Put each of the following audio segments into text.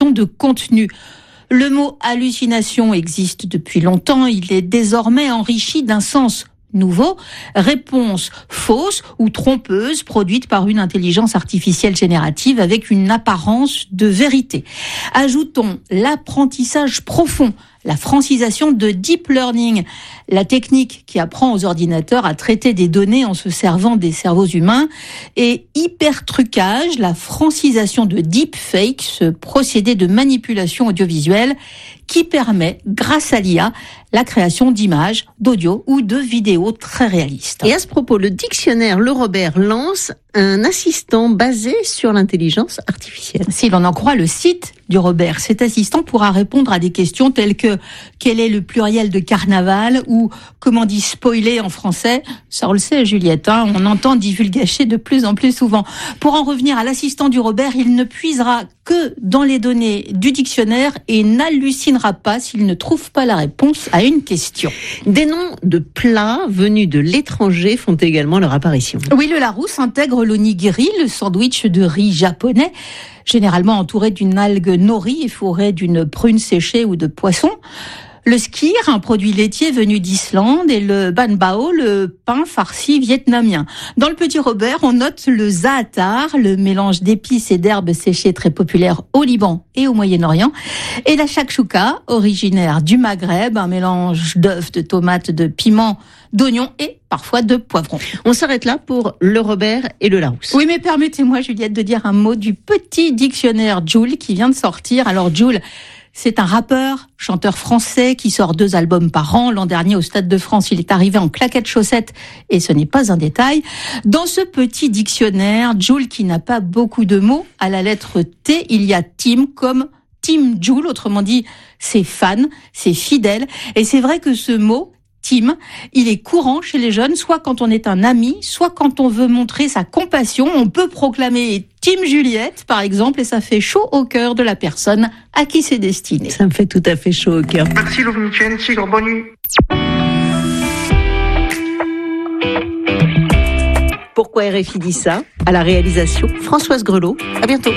création de contenu. Le mot hallucination existe depuis longtemps, il est désormais enrichi d'un sens nouveau, réponse fausse ou trompeuse produite par une intelligence artificielle générative avec une apparence de vérité. Ajoutons l'apprentissage profond, la francisation de deep learning, la technique qui apprend aux ordinateurs à traiter des données en se servant des cerveaux humains, et hypertrucage, la francisation de deepfake, ce procédé de manipulation audiovisuelle qui permet, grâce à l'IA, la création d'images, d'audio ou de vidéos très réalistes. Et à ce propos, le dictionnaire Le Robert lance un assistant basé sur l'intelligence artificielle. Si l'on en croit le site du Robert, cet assistant pourra répondre à des questions telles que quel est le pluriel de carnaval ou comment dit spoiler en français. Ça on le sait Juliette, on entend divulgacher de plus en plus souvent. Pour en revenir à l'assistant du Robert, il ne puisera que dans les données du dictionnaire et n'hallucinera pas s'il ne trouve pas la réponse à une question. Des noms de plats venus de l'étranger font également leur apparition. Oui, le Larousse intègre l'onigiri, le sandwich de riz japonais, généralement entouré d'une algue nori et fourré d'une prune séchée ou de poisson. Le skyr, un produit laitier venu d'Islande, et le banbao, le pain farci vietnamien. Dans le Petit Robert, on note le za'atar, le mélange d'épices et d'herbes séchées très populaire au Liban et au Moyen-Orient, et la shakshuka, originaire du Maghreb, un mélange d'œufs, de tomates, de piments, d'oignons et parfois de poivrons. On s'arrête là pour le Robert et le Larousse. Oui, mais permettez-moi, Juliette, de dire un mot du petit dictionnaire Jul qui vient de sortir. Alors Jul, c'est un rappeur, chanteur français qui sort 2 albums par an. L'an dernier, au Stade de France, il est arrivé en claquettes chaussettes et ce n'est pas un détail. Dans ce petit dictionnaire, Jul, qui n'a pas beaucoup de mots, à la lettre T, il y a Tim comme Team Jul, autrement dit, c'est fan, c'est fidèle. Et c'est vrai que ce mot, Team, il est courant chez les jeunes, soit quand on est un ami, soit quand on veut montrer sa compassion. On peut proclamer Team Juliette, par exemple, et ça fait chaud au cœur de la personne à qui c'est destiné. Ça me fait tout à fait chaud au cœur. Merci Lovnicien, Tigre, bonne nuit. Pourquoi RFI dit ça? À la réalisation, Françoise Grelot. À bientôt.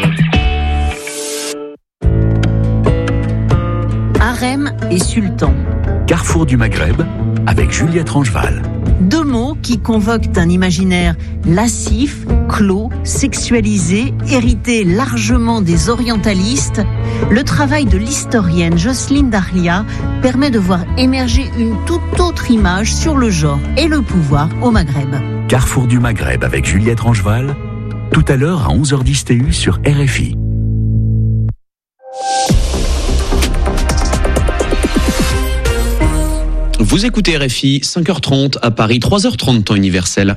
Harem et sultan. Carrefour du Maghreb, avec Juliette Rangeval. 2 mots qui convoquent un imaginaire lascif, clos, sexualisé, hérité largement des orientalistes. Le travail de l'historienne Jocelyne Dahlia permet de voir émerger une toute autre image sur le genre et le pouvoir au Maghreb. Carrefour du Maghreb avec Juliette Rangeval, tout à l'heure à 11h10 TU sur RFI. Vous écoutez RFI, 5h30 à Paris, 3h30 temps universel.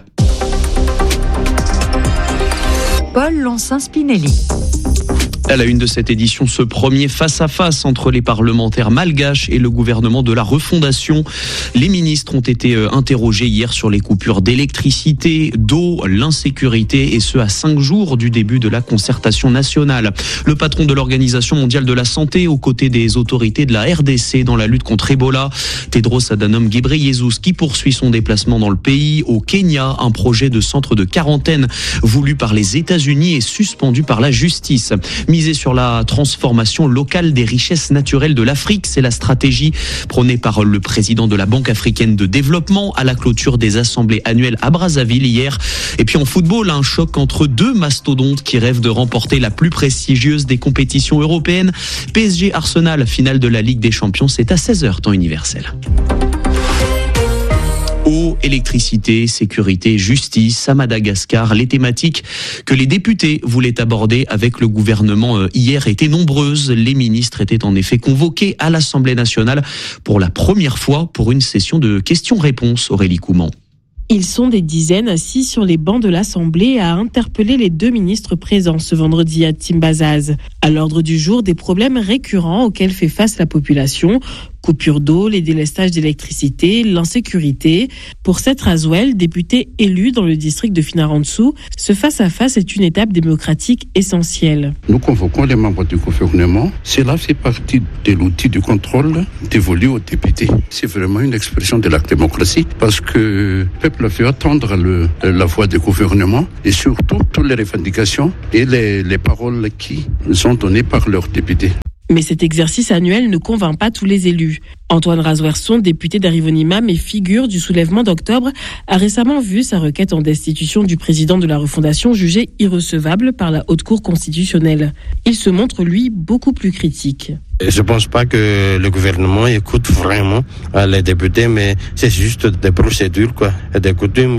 Paul Lancin-Spinelli. À la une de cette édition, ce premier face-à-face entre les parlementaires malgaches et le gouvernement de la refondation. Les ministres ont été interrogés hier sur les coupures d'électricité, d'eau, l'insécurité, et ce à 5 jours du début de la concertation nationale. Le patron de l'Organisation mondiale de la santé, aux côtés des autorités de la RDC dans la lutte contre Ebola, Tedros Adhanom Ghebreyesus, qui poursuit son déplacement dans le pays. Au Kenya, un projet de centre de quarantaine voulu par les États-Unis est suspendu par la justice. Miser sur la transformation locale des richesses naturelles de l'Afrique, c'est la stratégie prônée par le président de la Banque africaine de développement à la clôture des assemblées annuelles à Brazzaville hier. Et puis en football, un choc entre 2 mastodontes qui rêvent de remporter la plus prestigieuse des compétitions européennes. PSG Arsenal, finale de la Ligue des Champions, c'est à 16h temps universel. Eau, électricité, sécurité, justice, à Madagascar, les thématiques que les députés voulaient aborder avec le gouvernement hier étaient nombreuses. Les ministres étaient en effet convoqués à l'Assemblée nationale pour la première fois pour une session de questions-réponses. Aurélie Couman. Ils sont des dizaines assis sur les bancs de l'Assemblée à interpeller les 2 ministres présents ce vendredi à Timbazaz. À l'ordre du jour, des problèmes récurrents auxquels fait face la population. Coupure d'eau, les délestages d'électricité, l'insécurité. Pour Seth Raswell, député élu dans le district de Finaransu, ce face-à-face est une étape démocratique essentielle. Nous convoquons les membres du gouvernement. Cela fait partie de l'outil de contrôle dévolu aux députés. C'est vraiment une expression de la démocratie parce que le peuple fait entendre la voix du gouvernement et surtout toutes les revendications et les paroles qui sont données par leurs députés. Mais cet exercice annuel ne convainc pas tous les élus. Antoine Razwerson, député d'Arivonimam et figure du soulèvement d'octobre, a récemment vu sa requête en destitution du président de la refondation jugée irrecevable par la Haute Cour constitutionnelle. Il se montre, lui, beaucoup plus critique. Je ne pense pas que le gouvernement écoute vraiment les députés, mais c'est juste des procédures, des coutumes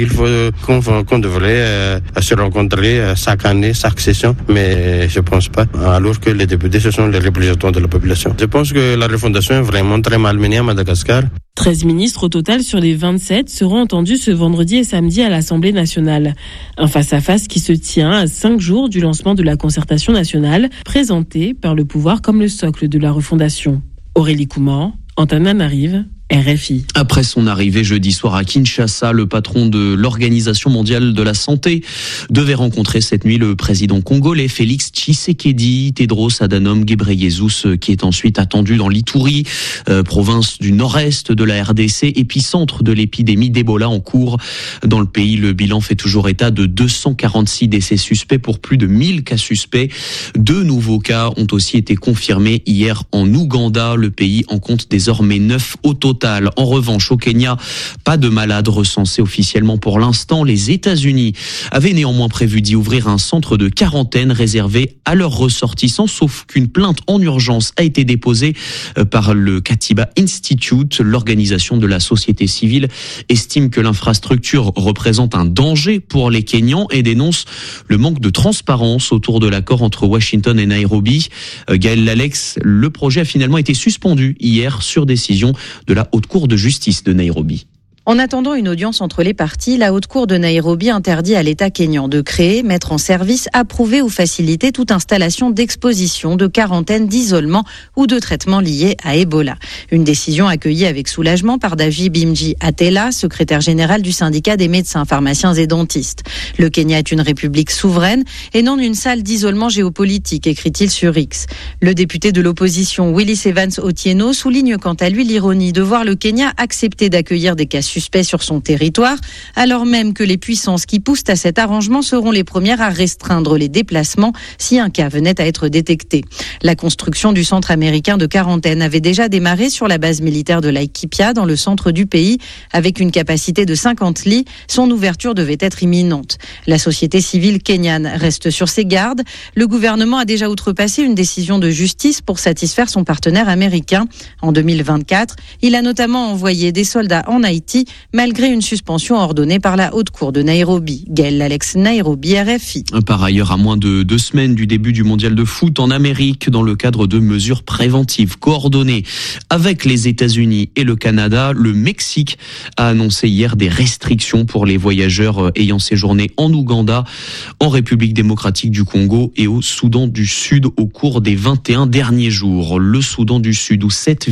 qu'on devrait se rencontrer chaque année, chaque session, mais je ne pense pas, alors que les députés, ce sont les représentants de la population. Je pense que la refondation est vraiment très malmenée à Madagascar. 13 ministres au total sur les 27 seront entendus ce vendredi et samedi à l'Assemblée nationale. Un face-à-face qui se tient à 5 jours du lancement de la concertation nationale, présenté par le pouvoir comme le socle de la refondation. Aurélie Couman, Antananarive, RFI. Après son arrivée jeudi soir à Kinshasa, le patron de l'Organisation mondiale de la santé devait rencontrer cette nuit le président congolais Félix Tshisekedi. Tedros Adhanom Ghebreyesus, qui est ensuite attendu dans l'Ituri, province du nord-est de la RDC, épicentre de l'épidémie d'Ebola en cours dans le pays. Le bilan fait toujours état de 246 décès suspects pour plus de 1000 cas suspects. 2 nouveaux cas ont aussi été confirmés hier en Ouganda. Le pays en compte désormais 9 au total. En revanche, au Kenya, pas de malades recensés officiellement pour l'instant. Les États-Unis avaient néanmoins prévu d'y ouvrir un centre de quarantaine réservé à leurs ressortissants, sauf qu'une plainte en urgence a été déposée par le Katiba Institute. L'organisation de la société civile estime que l'infrastructure représente un danger pour les Kenyans et dénonce le manque de transparence autour de l'accord entre Washington et Nairobi. Gaël Lalex, le projet a finalement été suspendu hier sur décision de la Haute Cour de justice de Nairobi. En attendant une audience entre les parties, la Haute Cour de Nairobi interdit à l'État kényan de créer, mettre en service, approuver ou faciliter toute installation d'exposition, de quarantaine, d'isolement ou de traitement lié à Ebola. Une décision accueillie avec soulagement par Davi Bimji Atela, secrétaire général du syndicat des médecins, pharmaciens et dentistes. Le Kenya est une république souveraine et non une salle d'isolement géopolitique, écrit-il sur X. Le député de l'opposition Willis Evans Otieno souligne quant à lui l'ironie de voir le Kenya accepter d'accueillir des cas suspects sur son territoire, alors même que les puissances qui poussent à cet arrangement seront les premières à restreindre les déplacements si un cas venait à être détecté. La construction du centre américain de quarantaine avait déjà démarré sur la base militaire de Laikipia, dans le centre du pays, avec une capacité de 50 lits. Son ouverture devait être imminente. La société civile kenyane reste sur ses gardes. Le gouvernement a déjà outrepassé une décision de justice pour satisfaire son partenaire américain. En 2024, il a notamment envoyé des soldats en Haïti, malgré une suspension ordonnée par la Haute Cour de Nairobi. Gaël Alex, Nairobi, RFI. Par ailleurs, à moins de 2 semaines du début du mondial de foot en Amérique, dans le cadre de mesures préventives coordonnées avec les États-Unis et le Canada, le Mexique a annoncé hier des restrictions pour les voyageurs ayant séjourné en Ouganda, en République démocratique du Congo et au Soudan du Sud au cours des 21 derniers jours. Le Soudan du Sud, où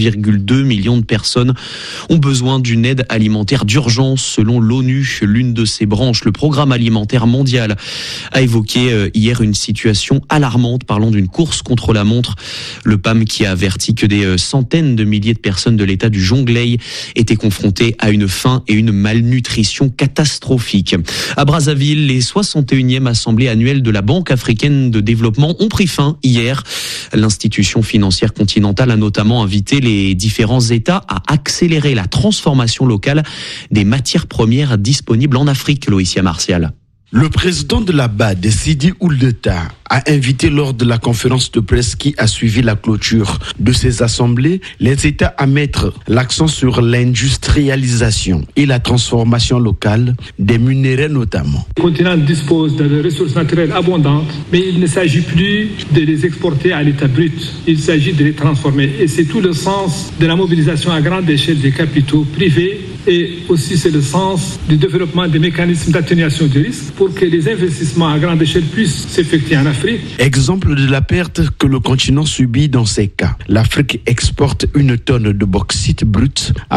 7,2 millions de personnes ont besoin d'une aide alimentaire d'urgence selon l'ONU. L'une de ses branches, le Programme alimentaire mondial, a évoqué hier une situation alarmante, parlant d'une course contre la montre. Le PAM qui a averti que des centaines de milliers de personnes de l'État du Jonglei étaient confrontées à une faim et une malnutrition catastrophiques. À Brazzaville, les 61e assemblées annuelles de la Banque africaine de développement ont pris fin hier. L'institution financière continentale a notamment invité les différents États à accélérer la transformation locale des matières premières disponibles en Afrique, Loïcia Martial. Le président de la BAD, Sidi Ould-Tah, a invité lors de la conférence de presse qui a suivi la clôture de ces assemblées les États à mettre l'accent sur l'industrialisation et la transformation locale des minéraux notamment. Le continent dispose de ressources naturelles abondantes, mais il ne s'agit plus de les exporter à l'état brut, il s'agit de les transformer. Et c'est tout le sens de la mobilisation à grande échelle des capitaux privés Et aussi, c'est le sens du développement des mécanismes d'atténuation du risque pour que les investissements à grande échelle puissent s'effectuer en Afrique. Exemple de la perte que le continent subit dans ces cas. L'Afrique exporte une tonne de bauxite brut à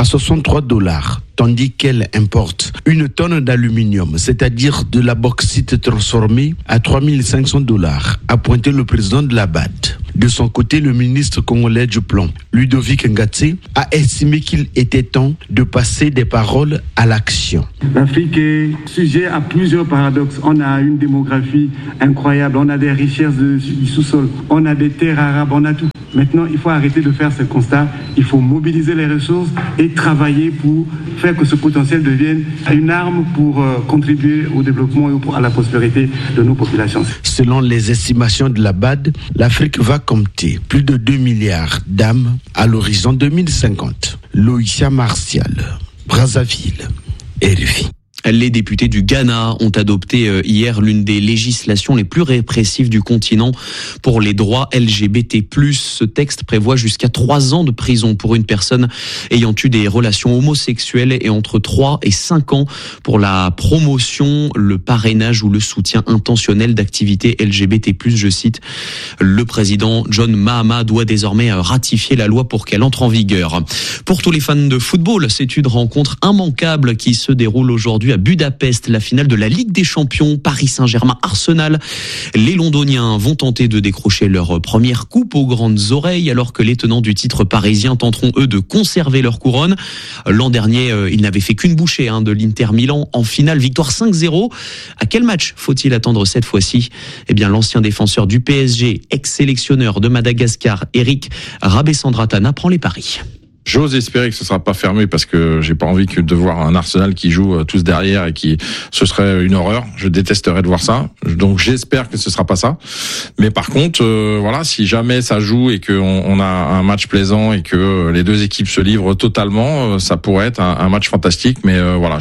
$63, tandis qu'elle importe une tonne d'aluminium, c'est-à-dire de la bauxite transformée, à $3 500, a pointé le président de la BAD. De son côté, le ministre congolais du Plan, Ludovic Ngatse, a estimé qu'il était temps de passer des paroles à l'action. L'Afrique est sujet à plusieurs paradoxes. On a une démographie incroyable, on a des richesses du sous-sol, on a des terres arables, on a tout. Maintenant, il faut arrêter de faire ce constat. Il faut mobiliser les ressources et travailler pour faire que ce potentiel devienne une arme pour contribuer au développement et à la prospérité de nos populations. Selon les estimations de la BAD, l'Afrique va compter plus de 2 milliards d'âmes à l'horizon 2050. Loïcia Martial, Brazzaville, RFI. Les députés du Ghana ont adopté hier l'une des législations les plus répressives du continent pour les droits LGBT+. Ce texte prévoit jusqu'à 3 ans de prison pour une personne ayant eu des relations homosexuelles et entre 3 et 5 ans pour la promotion, le parrainage ou le soutien intentionnel d'activités LGBT+. Je cite, le président John Mahama doit désormais ratifier la loi pour qu'elle entre en vigueur. Pour tous les fans de football, c'est une rencontre immanquable qui se déroule aujourd'hui à Budapest, la finale de la Ligue des Champions, Paris Saint-Germain-Arsenal. Les Londoniens vont tenter de décrocher leur première coupe aux grandes oreilles, alors que les tenants du titre parisien tenteront eux de conserver leur couronne. L'an dernier, ils n'avaient fait qu'une bouchée de l'Inter Milan en finale, victoire 5-0. À quel match faut-il attendre cette fois-ci ? Eh bien, l'ancien défenseur du PSG, ex-sélectionneur de Madagascar, Eric Rabessandratana, prend les paris. J'ose espérer que ce sera pas fermé parce que j'ai pas envie de voir un Arsenal qui joue tous derrière et ce serait une horreur. Je détesterais de voir ça. Donc j'espère que ce sera pas ça. Mais par contre, voilà, si jamais ça joue et qu'on a un match plaisant et que les deux équipes se livrent totalement, ça pourrait être un match fantastique. Mais voilà,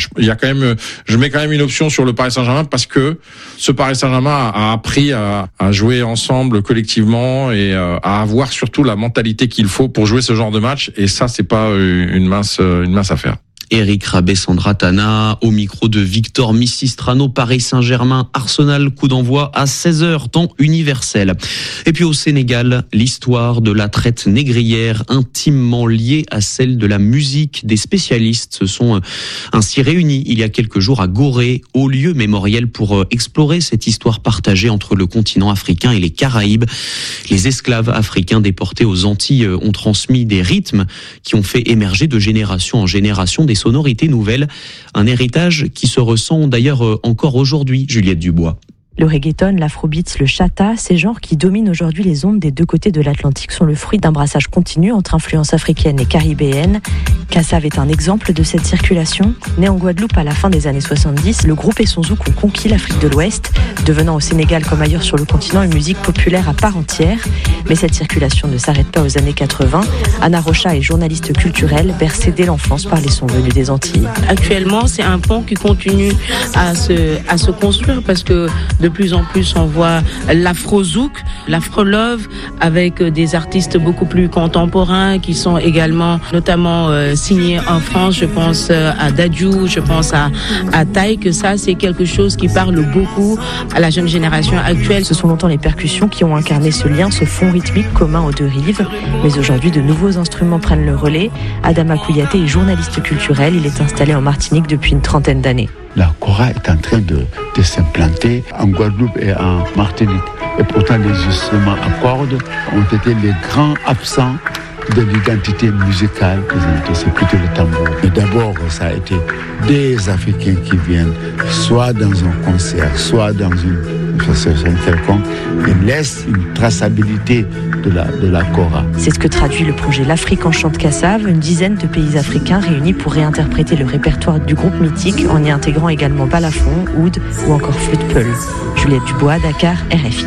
je mets quand même une option sur le Paris Saint-Germain parce que ce Paris Saint-Germain a appris à jouer ensemble collectivement et à avoir surtout la mentalité qu'il faut pour jouer ce genre de match. Et ça, c'est pas une mince affaire. Eric Rabessandratana au micro de Victor Missistrano, Paris Saint-Germain, Arsenal, coup d'envoi à 16h, temps universel. Et puis au Sénégal, l'histoire de la traite négrière intimement liée à celle de la musique. Des spécialistes se sont ainsi réunis il y a quelques jours à Gorée, au lieu mémoriel, pour explorer cette histoire partagée entre le continent africain et les Caraïbes. Les esclaves africains déportés aux Antilles ont transmis des rythmes qui ont fait émerger de génération en génération des sonorités nouvelles, un héritage qui se ressent d'ailleurs encore aujourd'hui, Juliette Dubois. Le reggaeton, l'afrobeat, le chata, ces genres qui dominent aujourd'hui les ondes des deux côtés de l'Atlantique sont le fruit d'un brassage continu entre influences africaines et caribéennes. Kassav est un exemple de cette circulation. Né en Guadeloupe à la fin des années 70, le groupe et son zouk ont conquis l'Afrique de l'Ouest, devenant au Sénégal comme ailleurs sur le continent une musique populaire à part entière. Mais cette circulation ne s'arrête pas aux années 80. Anna Rocha est journaliste culturelle, bercée dès l'enfance par les sons venus des Antilles. Actuellement, c'est un pont qui continue à se construire parce que de plus en plus, on voit l'afro-zouk, l'afro-love, avec des artistes beaucoup plus contemporains qui sont également notamment signés en France. Je pense à Dadju, je pense à Taï, que ça, c'est quelque chose qui parle beaucoup à la jeune génération actuelle. Ce sont longtemps les percussions qui ont incarné ce lien, ce fond rythmique commun aux deux rives. Mais aujourd'hui, de nouveaux instruments prennent le relais. Adama Kouyaté est journaliste culturel. Il est installé en Martinique depuis une trentaine d'années. La kora est en train de s'implanter en Guadeloupe et en Martinique. Et pourtant, les instruments à cordes ont été les grands absents de l'identité musicale. C'est plutôt le tambour. Mais d'abord, ça a été des Africains qui viennent, soit dans un concert, soit dans une association quelconque, et laissent une traçabilité de la kora. C'est ce que traduit le projet L'Afrique en chante Kassav, une dizaine de pays africains réunis pour réinterpréter le répertoire du groupe mythique en y intégrant également balafon, oud ou encore flûte peul. Juliette Dubois, Dakar, RFI.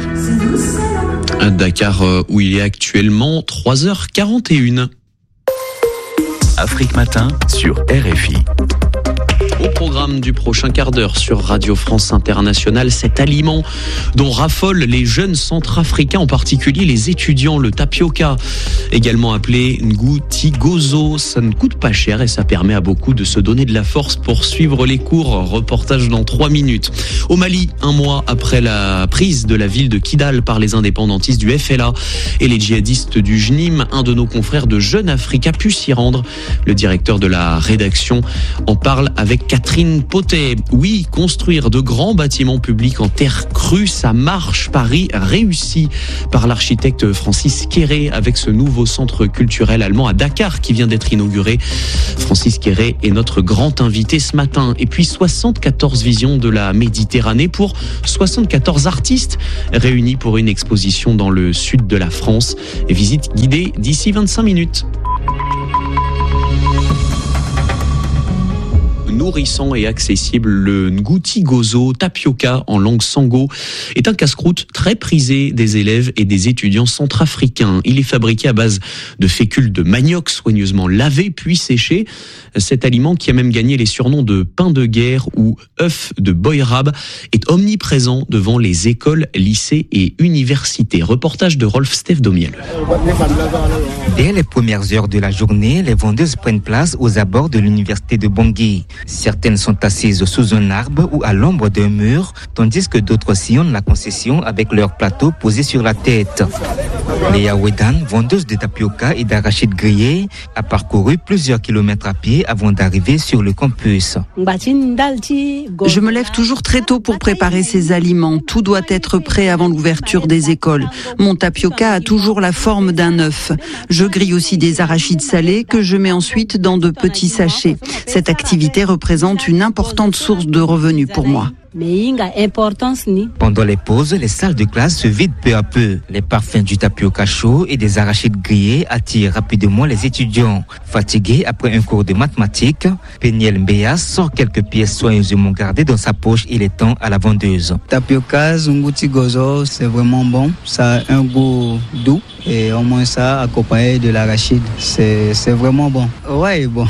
À Dakar, où il est actuellement 3h41. Afrique Matin sur RFI. Au programme du prochain quart d'heure sur Radio France Internationale. Cet aliment dont raffolent les jeunes centrafricains, en particulier les étudiants, le tapioca, également appelé ngouti gozo. Ça ne coûte pas cher et ça permet à beaucoup de se donner de la force pour suivre les cours. Reportage dans 3 minutes. Au Mali, 1 mois après la prise de la ville de Kidal par les indépendantistes du FLA et les djihadistes du JNIM, un de nos confrères de Jeune Afrique a pu s'y rendre. Le directeur de la rédaction en parle avec Catherine Potet. Oui, construire de grands bâtiments publics en terre crue, ça marche. Paris réussi par l'architecte Francis Kéré avec ce nouveau centre culturel allemand à Dakar qui vient d'être inauguré. Francis Kéré est notre grand invité ce matin. Et puis 74 visions de la Méditerranée pour 74 artistes réunis pour une exposition dans le sud de la France. Visite guidée d'ici 25 minutes. Nourrissant et accessible, le ngouti gozo tapioca en langue sango est un casse-croûte très prisé des élèves et des étudiants centrafricains. Il est fabriqué à base de fécule de manioc soigneusement lavé puis séché. Cet aliment, qui a même gagné les surnoms de pain de guerre ou œuf de boyrab, est omniprésent devant les écoles, lycées et universités. Reportage de Rolf Steph Domiel. Dès les premières heures de la journée, les vendeuses prennent place aux abords de l'université de Bangui. Certaines sont assises sous un arbre ou à l'ombre d'un mur, tandis que d'autres sillonnent la concession avec leur plateau posé sur la tête. Léa Wedan, vendeuse de tapioca et d'arachides grillés, a parcouru plusieurs kilomètres à pied avant d'arriver sur le campus. Je me lève toujours très tôt pour préparer ces aliments. Tout doit être prêt avant l'ouverture des écoles. Mon tapioca a toujours la forme d'un œuf. Je grille aussi des arachides salés que je mets ensuite dans de petits sachets. Cette activité représente une importante source de revenus pour moi. Pendant les pauses, les salles de classe se vident peu à peu. Les parfums du tapioca chaud et des arachides grillés attirent rapidement les étudiants. Fatigués après un cours de mathématiques, Peniel Mbea sort quelques pièces soigneusement gardées dans sa poche et les tend à la vendeuse. Tapioca, ngouti gozo, c'est vraiment bon. Ça a un goût doux et au moins ça accompagné de l'arachide. C'est vraiment bon. Ouais, bon.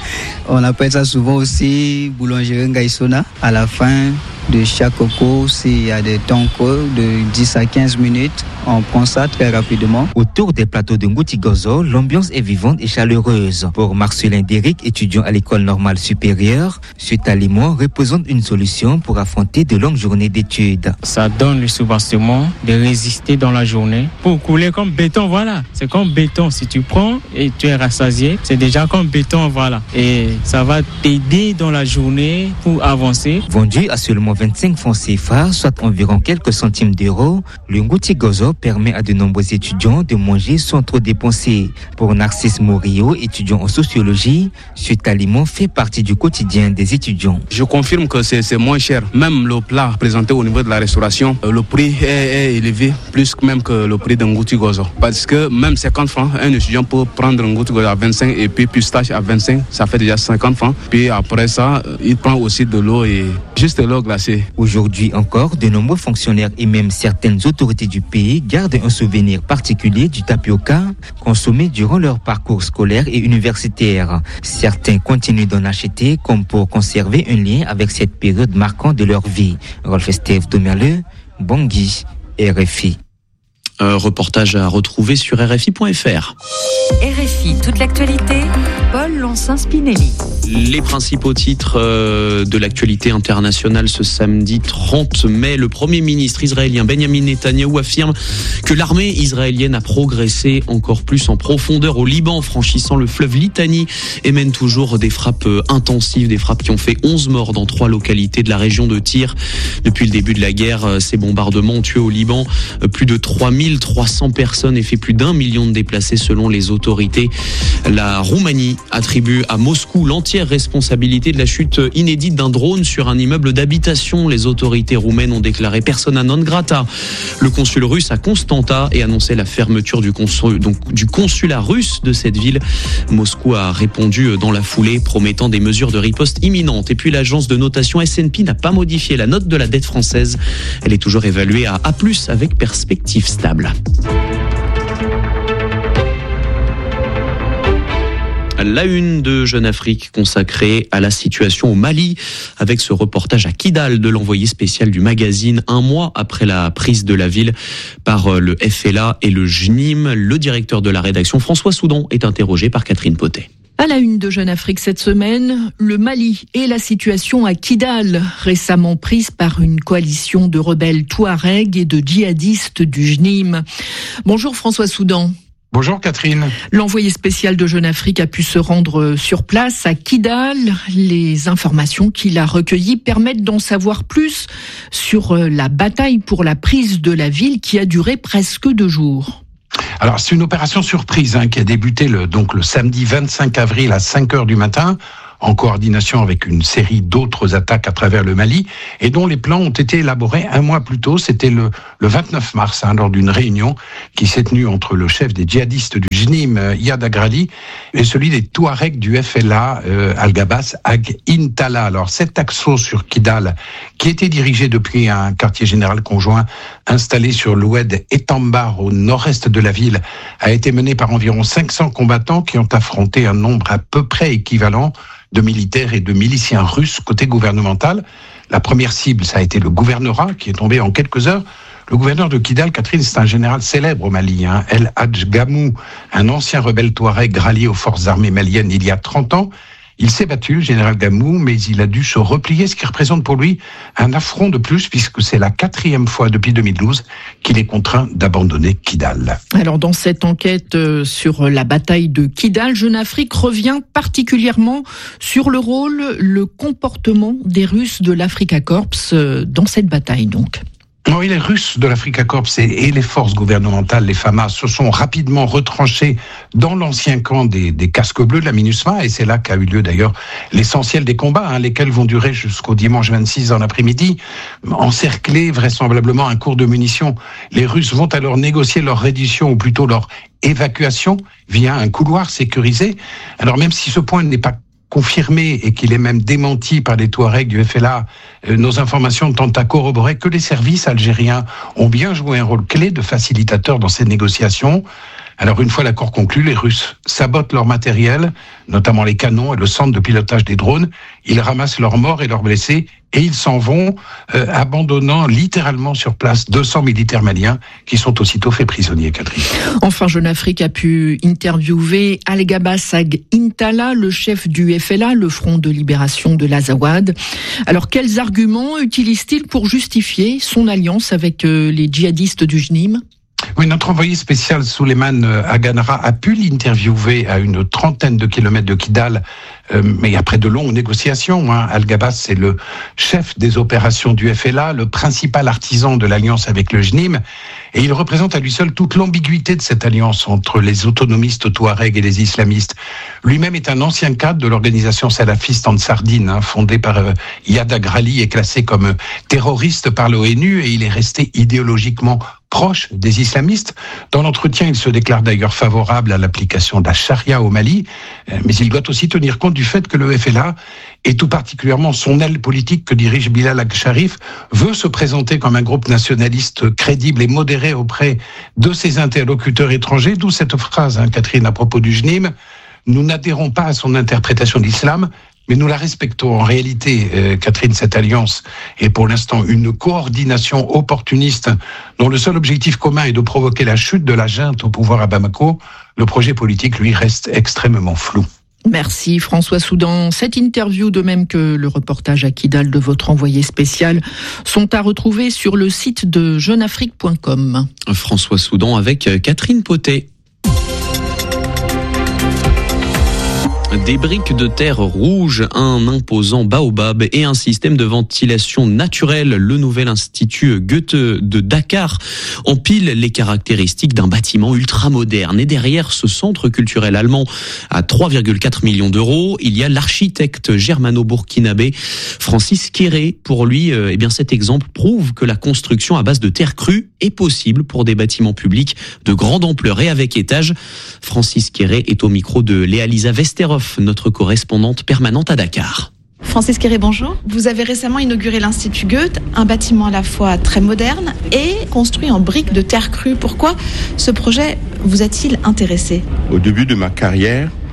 On appelle ça souvent aussi boulangerie Ngaïsona. À la fin de chaque cours, s'il y a des temps de 10 à 15 minutes, on prend ça très rapidement. Autour des plateaux de ngouti gozo, l'ambiance est vivante et chaleureuse. Pour Marcelin Déric, étudiant à l'école normale supérieure, cet aliment représente une solution pour affronter de longues journées d'études. Ça donne le soubassement de résister dans la journée. Pour couler comme béton, voilà. C'est comme béton. Si tu prends et tu es rassasié, c'est déjà comme béton, voilà. Et ça va t'aider dans la journée pour avancer. Vendu à seulement 25 francs CFA, soit environ quelques centimes d'euros, le ngouti gozo permet à de nombreux étudiants de manger sans trop dépenser. Pour Narcisse Morio, étudiant en sociologie, cet aliment fait partie du quotidien des étudiants. Je confirme que c'est moins cher. Même le plat présenté au niveau de la restauration, le prix est élevé, plus même que le prix d'un ngouti gozo. Parce que même 50 francs, un étudiant peut prendre un ngouti gozo à 25 et puis pistache à 25, ça fait déjà 50 francs. Puis après ça, il prend aussi de l'eau et juste l'eau glacée. Aujourd'hui encore, de nombreux fonctionnaires et même certaines autorités du pays gardent un souvenir particulier du tapioca consommé durant leur parcours scolaire et universitaire. Certains continuent d'en acheter comme pour conserver un lien avec cette période marquante de leur vie. Rolf Steph Domerle, Bangui, RFI. Reportage à retrouver sur RFI.fr. RFI, toute l'actualité, Paul Lancin-Spinelli. Les principaux titres de l'actualité internationale ce samedi 30 mai. Le Premier ministre israélien Benjamin Netanyahou affirme que l'armée israélienne a progressé encore plus en profondeur au Liban, franchissant le fleuve Litani et mène toujours des frappes intensives, des frappes qui ont fait 11 morts dans 3 localités de la région de Tyr. Depuis le début de la guerre, ces bombardements ont tué au Liban plus de 3300 personnes et fait plus d'1 million de déplacés selon les autorités. La Roumanie attribue à Moscou l'entière responsabilité de la chute inédite d'un drone sur un immeuble d'habitation. Les autorités roumaines ont déclaré persona non grata le consul russe à Constanta et annoncé la fermeture du consulat russe de cette ville. Moscou a répondu dans la foulée, promettant des mesures de riposte imminentes. Et puis l'agence de notation S&P n'a pas modifié la note de la dette française. Elle est toujours évaluée à A+, avec perspective stable. La une de Jeune Afrique consacrée à la situation au Mali, avec ce reportage à Kidal de l'envoyé spécial du magazine, un mois après la prise de la ville par le FLA et le JNIM. Le directeur de la rédaction, François Soudan, est interrogé par Catherine Potet. À la une de Jeune Afrique cette semaine, le Mali et la situation à Kidal, récemment prise par une coalition de rebelles touaregs et de djihadistes du JNIM. Bonjour François Soudan. Bonjour Catherine. L'envoyé spécial de Jeune Afrique a pu se rendre sur place à Kidal. Les informations qu'il a recueillies permettent d'en savoir plus sur la bataille pour la prise de la ville qui a duré presque 2 jours. Alors c'est une opération surprise qui a débuté le samedi 25 avril à 5h du matin, en coordination avec une série d'autres attaques à travers le Mali, et dont les plans ont été élaborés 1 mois plus tôt. C'était le 29 mars, lors d'une réunion qui s'est tenue entre le chef des djihadistes du JNIM, Iyad Agrali, et celui des Touaregs du FLA, Al-Gabas Ag Intala. Alors cet assaut sur Kidal, qui était dirigé depuis un quartier général conjoint installé sur l'oued Etambar au nord-est de la ville, a été mené par environ 500 combattants qui ont affronté un nombre à peu près équivalent de militaires et de miliciens russes côté gouvernemental. La première cible, ça a été le gouvernorat qui est tombé en quelques heures. Le gouverneur de Kidal, Catherine, c'est un général célèbre au Mali, El Hadj Gamou, un ancien rebelle touareg rallié aux forces armées maliennes il y a 30 ans. Il s'est battu, le général Gamou, mais il a dû se replier, ce qui représente pour lui un affront de plus, puisque c'est la 4e fois depuis 2012 qu'il est contraint d'abandonner Kidal. Alors dans cette enquête sur la bataille de Kidal, Jeune Afrique revient particulièrement sur le rôle, le comportement des Russes de l'Africa Corps dans cette bataille donc. Oui, les Russes de l'Africa Corps et les forces gouvernementales, les FAMA, se sont rapidement retranchés dans l'ancien camp des casques bleus de la MINUSMA, et c'est là qu'a eu lieu d'ailleurs l'essentiel des combats, lesquels vont durer jusqu'au dimanche 26 dans l'après-midi. Encerclés, vraisemblablement un cours de munitions, les Russes vont alors négocier leur reddition, ou plutôt leur évacuation, via un couloir sécurisé. Alors même si ce point n'est pas confirmé et qu'il est même démenti par les Touaregs du FLA, nos informations tentent à corroborer que les services algériens ont bien joué un rôle clé de facilitateur dans ces négociations. Alors une fois l'accord conclu, les Russes sabotent leur matériel, notamment les canons et le centre de pilotage des drones. Ils ramassent leurs morts et leurs blessés et ils s'en vont, abandonnant littéralement sur place 200 militaires maliens qui sont aussitôt faits prisonniers, Catherine. Enfin, Jeune Afrique a pu interviewer Al-Gabas Ag Intala, le chef du FLA, le Front de Libération de l'Azawad. Alors quels arguments utilise-t-il pour justifier son alliance avec les djihadistes du JNIM ? Oui, notre envoyé spécial Souleymane Aganara a pu l'interviewer à une 30aine de kilomètres de Kidal, mais après de longues négociations. Al-Gabas, c'est le chef des opérations du FLA, le principal artisan de l'alliance avec le JNIM, et il représente à lui seul toute l'ambiguïté de cette alliance entre les autonomistes touaregs et les islamistes. Lui-même est un ancien cadre de l'organisation salafiste Ansardine, fondée par Iyad Agrali, et classé comme terroriste par l'ONU, et il est resté idéologiquement proche des islamistes. Dans l'entretien, il se déclare d'ailleurs favorable à l'application de la charia au Mali, mais il doit aussi tenir compte du fait que le FLA, et tout particulièrement son aile politique que dirige Bilal Ag-Sharif, veut se présenter comme un groupe nationaliste crédible et modéré auprès de ses interlocuteurs étrangers, d'où cette phrase, Catherine, à propos du JNIM: nous n'adhérons pas à son interprétation de l'islam, mais nous la respectons. En réalité, Catherine, cette alliance est pour l'instant une coordination opportuniste dont le seul objectif commun est de provoquer la chute de la junte au pouvoir à Bamako. Le projet politique, lui, reste extrêmement flou. Merci François Soudan. Cette interview, de même que le reportage à Kidal de votre envoyé spécial, sont à retrouver sur le site de jeuneafrique.com. François Soudan avec Catherine Potet. Des briques de terre rouge, un imposant baobab et un système de ventilation naturelle. Le nouvel institut Goethe de Dakar empile les caractéristiques d'un bâtiment ultramoderne. Et derrière ce centre culturel allemand à 3,4 millions d'euros, il y a l'architecte germano-burkinabé Francis Kéré. Pour lui, cet exemple prouve que la construction à base de terre crue est possible pour des bâtiments publics de grande ampleur et avec étage. Francis Kéré est au micro de Léa-Lisa Westerhoff, notre correspondante permanente à Dakar. Francis Kéré, bonjour. Vous avez récemment inauguré l'Institut Goethe, un bâtiment à la fois très moderne et construit en briques de terre crue. Pourquoi ce projet vous a-t-il intéressé ? Au début de ma carrière,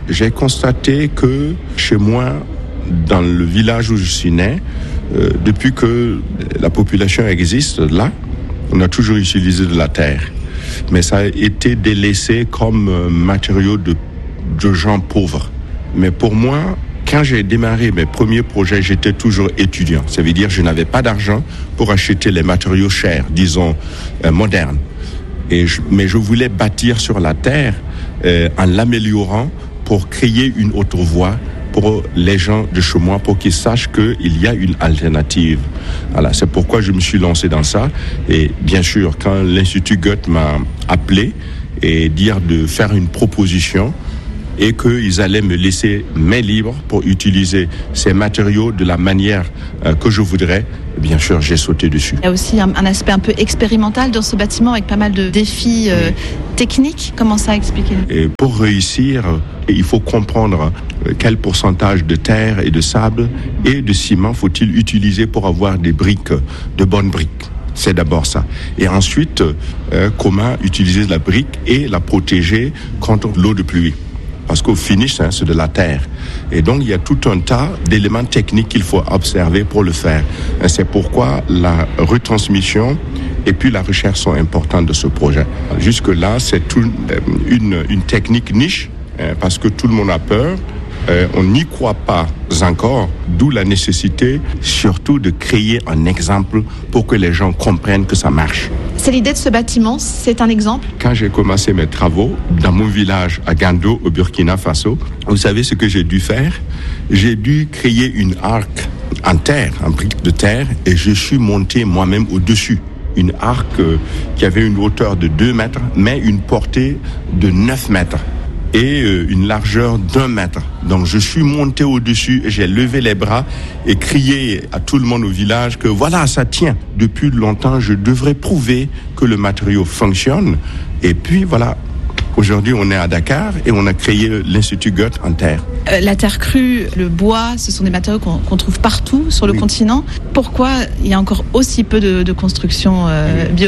j'ai constaté que chez moi, dans le village où je suis né, depuis que la population existe là, on a toujours utilisé de la terre. Mais ça a été délaissé comme matériau de gens pauvres. Mais pour moi, quand j'ai démarré mes premiers projets, j'étais toujours étudiant. Ça veut dire que je n'avais pas d'argent pour acheter les matériaux chers, disons modernes. Mais je voulais bâtir sur la terre en l'améliorant pour créer une autre voie pour les gens de chez moi, pour qu'ils sachent qu'il y a une alternative. Voilà, c'est pourquoi je me suis lancé dans ça. Et bien sûr, quand l'Institut Goethe m'a appelé et dire de faire une proposition et qu'ils allaient me laisser main libre pour utiliser ces matériaux de la manière que je voudrais, bien sûr, j'ai sauté dessus. Il y a aussi un aspect un peu expérimental dans ce bâtiment avec pas mal de défis techniques. Comment ça expliquer ? Et pour réussir, il faut comprendre quel pourcentage de terre et de sable et de ciment faut-il utiliser pour avoir des briques, de bonnes briques. C'est d'abord ça. Et ensuite, comment utiliser la brique et la protéger contre l'eau de pluie. Parce qu'au finish, c'est de la terre. Et donc, il y a tout un tas d'éléments techniques qu'il faut observer pour le faire. Et c'est pourquoi la retransmission et puis la recherche sont importantes de ce projet. Jusque-là, c'est une technique niche, parce que tout le monde a peur. On n'y croit pas encore, d'où la nécessité surtout de créer un exemple pour que les gens comprennent que ça marche. C'est l'idée de ce bâtiment, c'est un exemple. Quand j'ai commencé mes travaux dans mon village à Gando, au Burkina Faso, vous savez ce que j'ai dû faire ? J'ai dû créer une arc en terre, en briques de terre, et je suis monté moi-même au-dessus. Une arc qui avait une hauteur de 2 mètres, mais une portée de 9 mètres. Et une largeur d'1 mètre. Donc je suis monté au-dessus, j'ai levé les bras et crié à tout le monde au village que voilà, ça tient. Depuis longtemps, je devrais prouver que le matériau fonctionne. Et puis voilà, aujourd'hui on est à Dakar et on a créé l'Institut Goethe en terre. La terre crue, le bois, ce sont des matériaux qu'on trouve partout sur le continent. Pourquoi il y a encore aussi peu de construction bioclimatique ?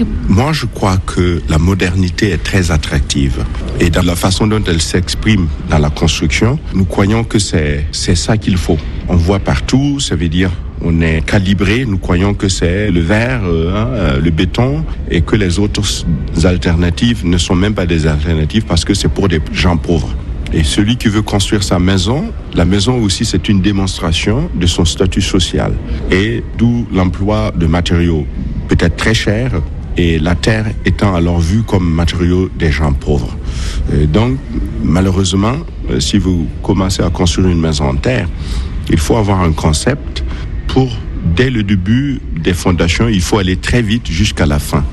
Moi, je crois que la modernité est très attractive. Et dans la façon dont elle s'exprime dans la construction, nous croyons que c'est ça qu'il faut. On voit partout, ça veut dire on est calibré, nous croyons que c'est le verre, le béton, et que les autres alternatives ne sont même pas des alternatives parce que c'est pour des gens pauvres. Et celui qui veut construire sa maison, la maison aussi c'est une démonstration de son statut social. Et d'où l'emploi de matériaux peut-être très chers, et la terre étant alors vue comme matériau des gens pauvres. Et donc, malheureusement, si vous commencez à construire une maison en terre, il faut avoir un concept pour, dès le début des fondations, il faut aller très vite jusqu'à la fin.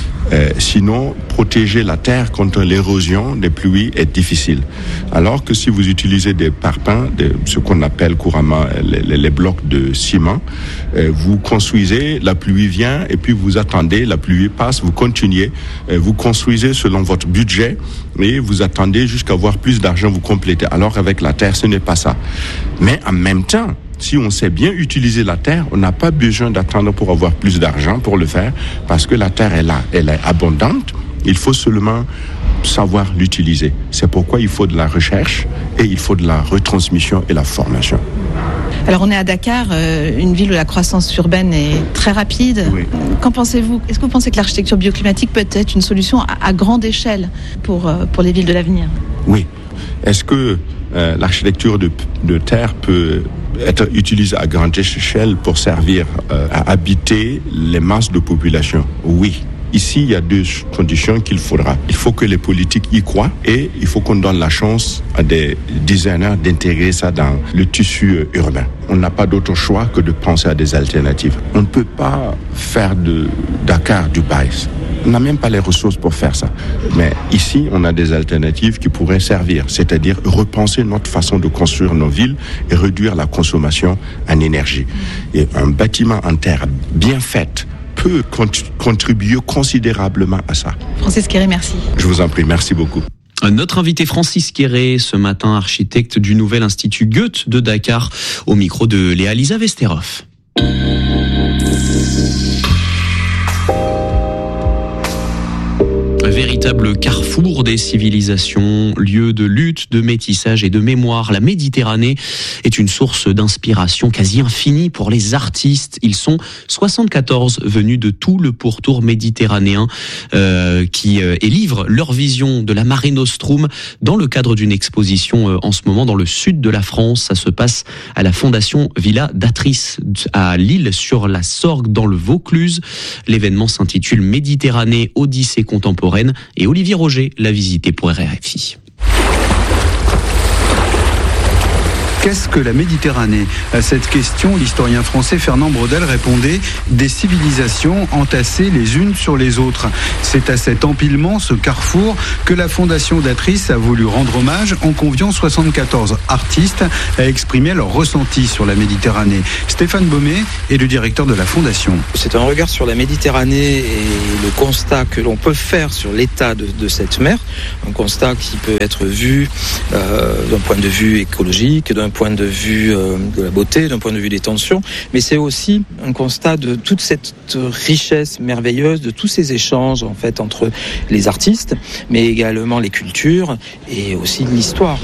Sinon, protéger la terre contre l'érosion des pluies est difficile. Alors que si vous utilisez des parpaings, ce qu'on appelle couramment les blocs de ciment, vous construisez, la pluie vient et puis vous attendez, la pluie passe, vous continuez, vous construisez selon votre budget et vous attendez jusqu'à avoir plus d'argent, vous complétez. Alors avec la terre, ce n'est pas ça. Mais en même temps, si on sait bien utiliser la terre, on n'a pas besoin d'attendre pour avoir plus d'argent pour le faire, parce que la terre est là, elle est abondante, il faut seulement savoir l'utiliser. C'est pourquoi il faut de la recherche et il faut de la retransmission et la formation. Alors on est à Dakar, une ville où la croissance urbaine est très rapide. Oui. Qu'en pensez-vous ? Est-ce que vous pensez que l'architecture bioclimatique peut être une solution à grande échelle pour les villes de l'avenir ? Oui. Est-ce que l'architecture de terre peut être utilisée à grande échelle pour servir à habiter les masses de population ? Oui. Ici, il y a 2 conditions qu'il faudra. Il faut que les politiques y croient et il faut qu'on donne la chance à des designers d'intégrer ça dans le tissu urbain. On n'a pas d'autre choix que de penser à des alternatives. On ne peut pas faire de Dakar Dubaï. On n'a même pas les ressources pour faire ça. Mais ici, on a des alternatives qui pourraient servir, c'est-à-dire repenser notre façon de construire nos villes et réduire la consommation en énergie. Et un bâtiment en terre bien fait peut contribuer considérablement à ça. Francis Quéré, merci. Je vous en prie, merci beaucoup. Notre invité Francis Quéré, ce matin architecte du nouvel Institut Goethe de Dakar, au micro de Léa-Lisa Vesterhoff. Un véritable carrefour des civilisations, lieu de lutte, de métissage et de mémoire. La Méditerranée est une source d'inspiration quasi infinie pour les artistes. Ils sont 74 venus de tout le pourtour méditerranéen qui livrent leur vision de la Mare Nostrum dans le cadre d'une exposition en ce moment dans le sud de la France. Ça se passe à la Fondation Villa d'Atris à Lille sur la Sorgue dans le Vaucluse. L'événement s'intitule Méditerranée, Odyssée contemporaine et Olivier Roger l'a visité pour RFI. Qu'est-ce que la Méditerranée ? À cette question, l'historien français Fernand Braudel répondait « Des civilisations entassées les unes sur les autres ». C'est à cet empilement, ce carrefour, que la Fondation d'Atris a voulu rendre hommage en conviant 74 artistes à exprimer leur ressenti sur la Méditerranée. Stéphane Baumet est le directeur de la Fondation. C'est un regard sur la Méditerranée et le constat que l'on peut faire sur l'état de cette mer, un constat qui peut être vu d'un point de vue écologique, d'un point de vue de la beauté, d'un point de vue des tensions, mais c'est aussi un constat de toute cette richesse merveilleuse, de tous ces échanges en fait entre les artistes, mais également les cultures et aussi l'histoire.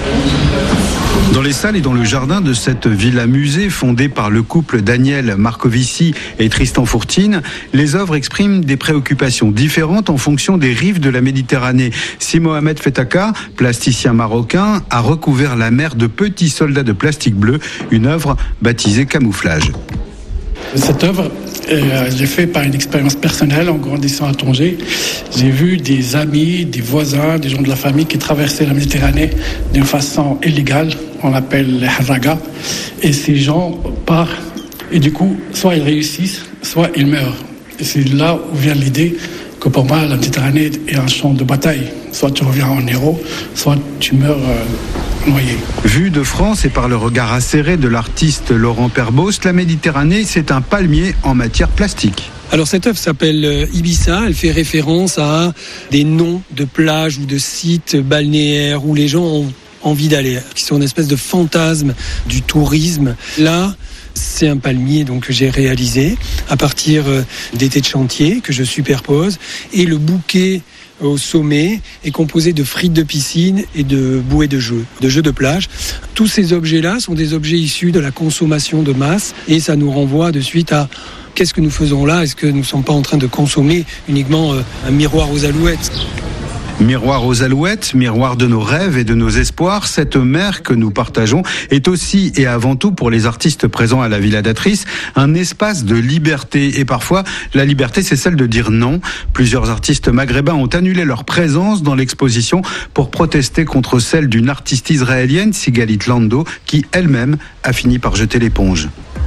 Dans les salles et dans le jardin de cette villa-musée fondée par le couple Daniel Marcovici et Tristan Fourtine, les œuvres expriment des préoccupations différentes en fonction des rives de la Méditerranée. Si Mohamed Fetaka, plasticien marocain, a recouvert la mer de petits soldats de plastique bleu, une œuvre baptisée Camouflage. Cette œuvre, j'ai fait par une expérience personnelle en grandissant à Tanger. J'ai vu des amis, des voisins, des gens de la famille qui traversaient la Méditerranée d'une façon illégale. On l'appelle les harragas. Et ces gens partent. Et du coup, soit ils réussissent, soit ils meurent. Et c'est là où vient l'idée que pour moi, la Méditerranée est un champ de bataille. Soit tu reviens en héros, soit tu meurs noyé. Vue de France et par le regard acéré de l'artiste Laurent Perbos, la Méditerranée, c'est un palmier en matière plastique. Alors cette œuvre s'appelle Ibiza, elle fait référence à des noms de plages ou de sites balnéaires où les gens ont envie d'aller, qui sont une espèce de fantasme du tourisme. Là, c'est un palmier donc, que j'ai réalisé à partir d'étés de chantier que je superpose, et le bouquet au sommet est composé de frites de piscine et de bouées de jeux de plage. Tous ces objets-là sont des objets issus de la consommation de masse, et ça nous renvoie de suite à qu'est-ce que nous faisons là ? Est-ce que nous ne sommes pas en train de consommer uniquement un miroir aux alouettes ? Miroir aux alouettes, miroir de nos rêves et de nos espoirs, cette mer que nous partageons est aussi et avant tout pour les artistes présents à la Villa d'Atris un espace de liberté. Et parfois, la liberté, c'est celle de dire non. Plusieurs artistes maghrébins ont annulé leur présence dans l'exposition pour protester contre celle d'une artiste israélienne, Sigalit Lando, qui elle-même a fini par jeter l'éponge.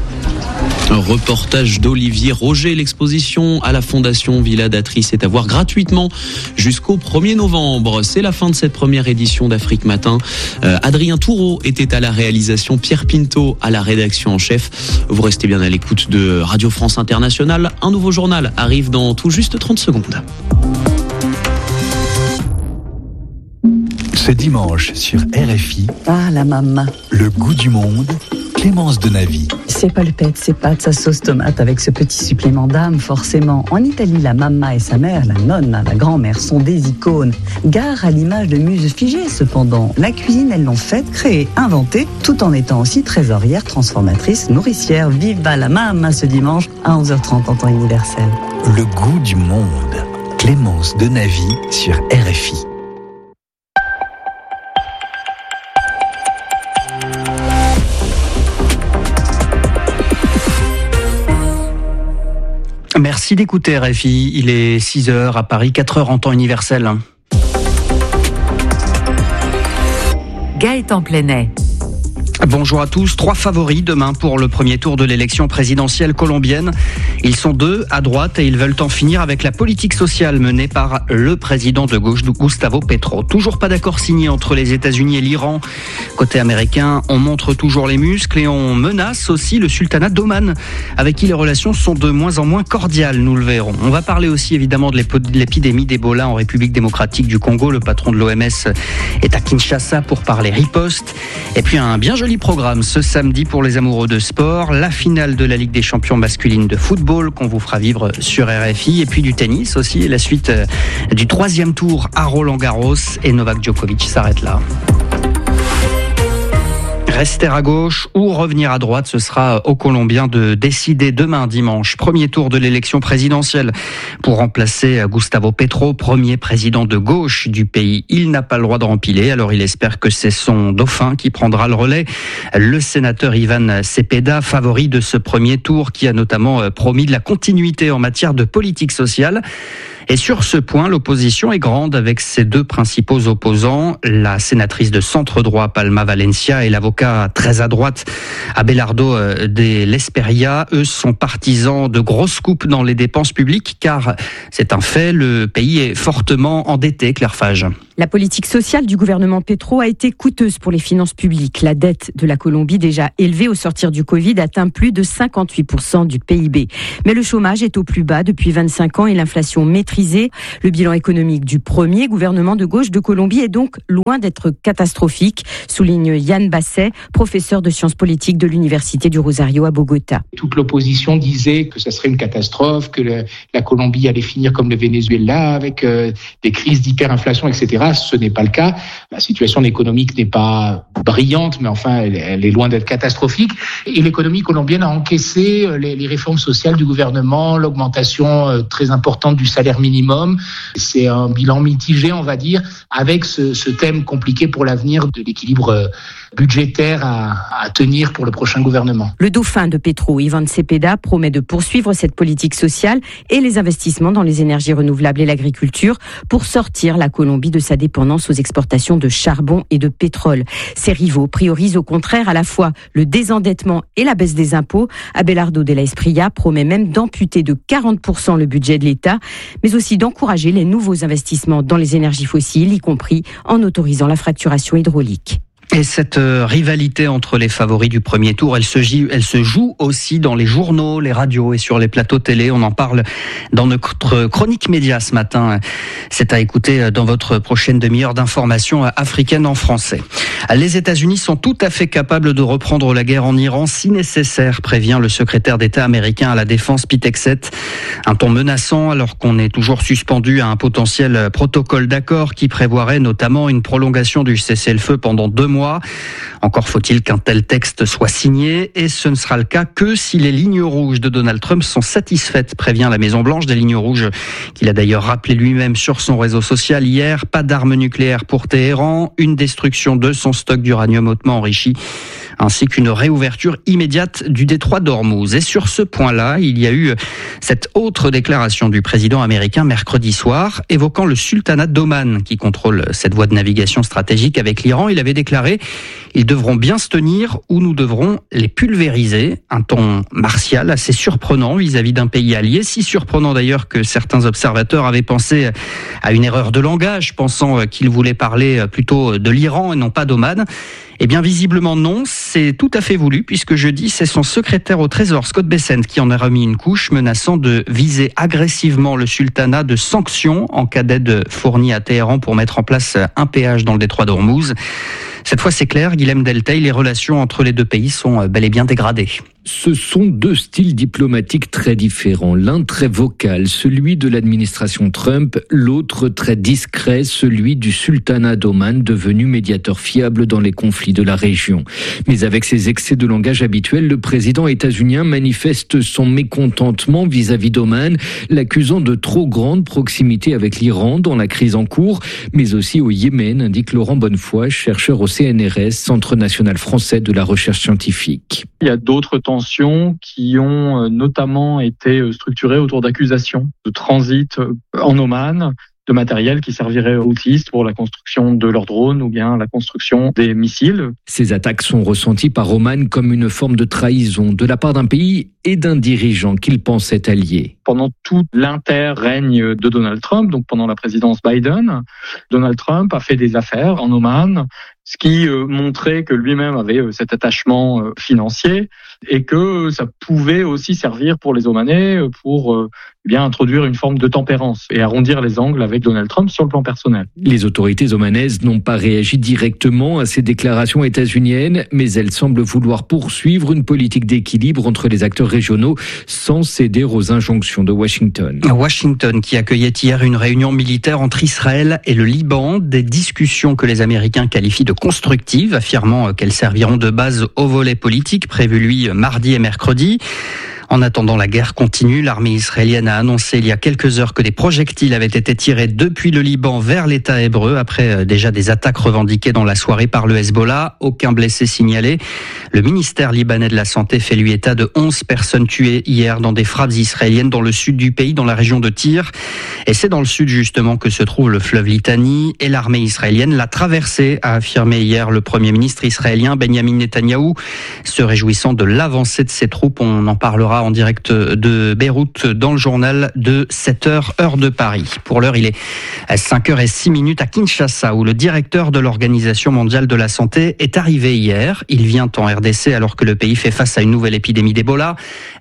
Un reportage d'Olivier Roger. L'exposition à la Fondation Villa d'Atris est à voir gratuitement jusqu'au 1er novembre. C'est la fin de cette première édition d'Afrique Matin. Adrien Toureau était à la réalisation, Pierre Pinto à la rédaction en chef. Vous restez bien à l'écoute de Radio France Internationale. Un nouveau journal arrive dans tout juste 30 secondes. Ce dimanche sur RFI, ah la maman, le goût du monde, Clémence Denavy. Ces polpettes, ces pâtes, sa sauce tomate avec ce petit supplément d'âme, forcément. En Italie, la mamma et sa mère, la nonna, la grand-mère, sont des icônes. Gare à l'image de muses figées, cependant. La cuisine, elles l'ont faite, créée, inventée, tout en étant aussi trésorière, transformatrice, nourricière. Viva la mamma ce dimanche à 11h30 en temps universel. Le goût du monde, Clémence Denavy sur RFI. Merci d'écouter RFI, il est 6h à Paris, 4h en temps universel. Gaëtan Plenet. Bonjour à tous. 3 favoris demain pour le premier tour de l'élection présidentielle colombienne. Ils sont 2 à droite et ils veulent en finir avec la politique sociale menée par le président de gauche, Gustavo Petro. Toujours pas d'accord signé entre les États-Unis et l'Iran. Côté américain, on montre toujours les muscles et on menace aussi le sultanat d'Oman, avec qui les relations sont de moins en moins cordiales, nous le verrons. On va parler aussi évidemment de l'épidémie d'Ebola en République démocratique du Congo. Le patron de l'OMS est à Kinshasa pour parler riposte. Et puis un bien joli joli programme ce samedi pour les amoureux de sport. La finale de la Ligue des champions masculine de football qu'on vous fera vivre sur RFI. Et puis du tennis aussi. Et la suite du 3e tour à Roland-Garros. Et Novak Djokovic s'arrête là. Rester à gauche ou revenir à droite, ce sera aux Colombiens de décider demain dimanche. Premier tour de l'élection présidentielle pour remplacer Gustavo Petro, premier président de gauche du pays. Il n'a pas le droit de rempiler, alors il espère que c'est son dauphin qui prendra le relais. Le sénateur Ivan Cepeda, favori de ce premier tour, qui a notamment promis de la continuité en matière de politique sociale. Et sur ce point, l'opposition est grande avec ses deux principaux opposants, la sénatrice de centre-droit Palma Valencia et l'avocat très à droite Abelardo de l'Esperia. Eux sont partisans de grosses coupes dans les dépenses publiques car c'est un fait, le pays est fortement endetté, Claire Fage. La politique sociale du gouvernement Petro a été coûteuse pour les finances publiques. La dette de la Colombie, déjà élevée au sortir du Covid, atteint plus de 58% du PIB. Mais le chômage est au plus bas depuis 25 ans et l'inflation maîtrisée. Le bilan économique du premier gouvernement de gauche de Colombie est donc loin d'être catastrophique, souligne Yann Basset, professeur de sciences politiques de l'Université du Rosario à Bogota. Toute l'opposition disait que ça serait une catastrophe, que la Colombie allait finir comme le Venezuela avec des crises d'hyperinflation, etc. Ce n'est pas le cas. La situation économique n'est pas brillante, mais enfin, elle est loin d'être catastrophique. Et l'économie colombienne a encaissé les réformes sociales du gouvernement, l'augmentation très importante du salaire minimum. C'est un bilan mitigé, on va dire, avec ce thème compliqué pour l'avenir de l'équilibre budgétaire à tenir pour le prochain gouvernement. Le dauphin de Petro, Ivan Cepeda, promet de poursuivre cette politique sociale et les investissements dans les énergies renouvelables et l'agriculture pour sortir la Colombie de sa dépendance aux exportations de charbon et de pétrole. Ses rivaux priorisent au contraire à la fois le désendettement et la baisse des impôts. Abelardo de l'Esperia promet même d'amputer de 40% le budget de l'État, mais aussi d'encourager les nouveaux investissements dans les énergies fossiles, y compris en autorisant la fracturation hydraulique. Et cette rivalité entre les favoris du premier tour, elle se joue aussi dans les journaux, les radios et sur les plateaux télé. On en parle dans notre chronique média ce matin. C'est à écouter dans votre prochaine demi-heure d'information africaine en français. Les États-Unis sont tout à fait capables de reprendre la guerre en Iran si nécessaire, prévient le secrétaire d'État américain à la Défense, Pete Hegseth. Un ton menaçant alors qu'on est toujours suspendu à un potentiel protocole d'accord qui prévoirait notamment une prolongation du cessez-le-feu pendant 2 mois. Encore faut-il qu'un tel texte soit signé et ce ne sera le cas que si les lignes rouges de Donald Trump sont satisfaites, prévient la Maison-Blanche, des lignes rouges qu'il a d'ailleurs rappelé lui-même sur son réseau social hier. Pas d'armes nucléaires pour Téhéran, une destruction de son stock d'uranium hautement enrichi, ainsi qu'une réouverture immédiate du détroit d'Ormuz. Et sur ce point-là, il y a eu cette autre déclaration du président américain mercredi soir, évoquant le sultanat d'Oman, qui contrôle cette voie de navigation stratégique avec l'Iran. Il avait déclaré « Ils devront bien se tenir ou nous devrons les pulvériser ». Un ton martial assez surprenant vis-à-vis d'un pays allié, si surprenant d'ailleurs que certains observateurs avaient pensé à une erreur de langage, pensant qu'il voulait parler plutôt de l'Iran et non pas d'Oman. Eh bien, visiblement non, c'est tout à fait voulu, puisque jeudi, c'est son secrétaire au Trésor, Scott Bessent, qui en a remis une couche, menaçant de viser agressivement le sultanat de sanctions en cas d'aide fournie à Téhéran pour mettre en place un péage dans le détroit d'Ormuz. Cette fois, c'est clair, Guilhem Delteil, les relations entre les deux pays sont bel et bien dégradées. Ce sont deux styles diplomatiques très différents. L'un très vocal, celui de l'administration Trump, l'autre très discret, celui du sultanat d'Oman, devenu médiateur fiable dans les conflits de la région. Mais avec ses excès de langage habituels, le président états-unien manifeste son mécontentement vis-à-vis d'Oman, l'accusant de trop grande proximité avec l'Iran dans la crise en cours, mais aussi au Yémen, indique Laurent Bonnefoy, chercheur au CNRS, Centre national français de la recherche scientifique. Il y a d'autres tensions qui ont notamment été structurées autour d'accusations de transit en Oman, de matériel qui servirait aux houthistes pour la construction de leurs drones ou bien la construction des missiles. Ces attaques sont ressenties par Oman comme une forme de trahison de la part d'un pays et d'un dirigeant qu'il pensait allié. Pendant tout l'inter-règne de Donald Trump, donc pendant la présidence Biden, Donald Trump a fait des affaires en Oman ce qui montrait que lui-même avait cet attachement financier et que ça pouvait aussi servir pour les Omanais pour introduire une forme de tempérance et arrondir les angles avec Donald Trump sur le plan personnel. Les autorités omanaises n'ont pas réagi directement à ces déclarations états-uniennes, mais elles semblent vouloir poursuivre une politique d'équilibre entre les acteurs régionaux sans céder aux injonctions de Washington. Washington qui accueillait hier une réunion militaire entre Israël et le Liban, des discussions que les Américains qualifient de constructives, affirmant qu'elles serviront de base au volet politique prévu lui mardi et mercredi. En attendant, la guerre continue. L'armée israélienne a annoncé il y a quelques heures que des projectiles avaient été tirés depuis le Liban vers l'État hébreu après déjà des attaques revendiquées dans la soirée par le Hezbollah. Aucun blessé signalé. Le ministère libanais de la Santé fait lui état de 11 personnes tuées hier dans des frappes israéliennes dans le sud du pays, dans la région de Tyr. Et c'est dans le sud justement que se trouve le fleuve Litani et l'armée israélienne l'a traversé, a affirmé hier le Premier ministre israélien Benjamin Netanyahou, se réjouissant de l'avancée de ses troupes. On en parlera en direct de Beyrouth dans le journal de 7h, heure de Paris. Pour l'heure, il est à 5h06 à Kinshasa, où le directeur de l'Organisation mondiale de la santé est arrivé hier. Il vient en RDC alors que le pays fait face à une nouvelle épidémie d'Ebola.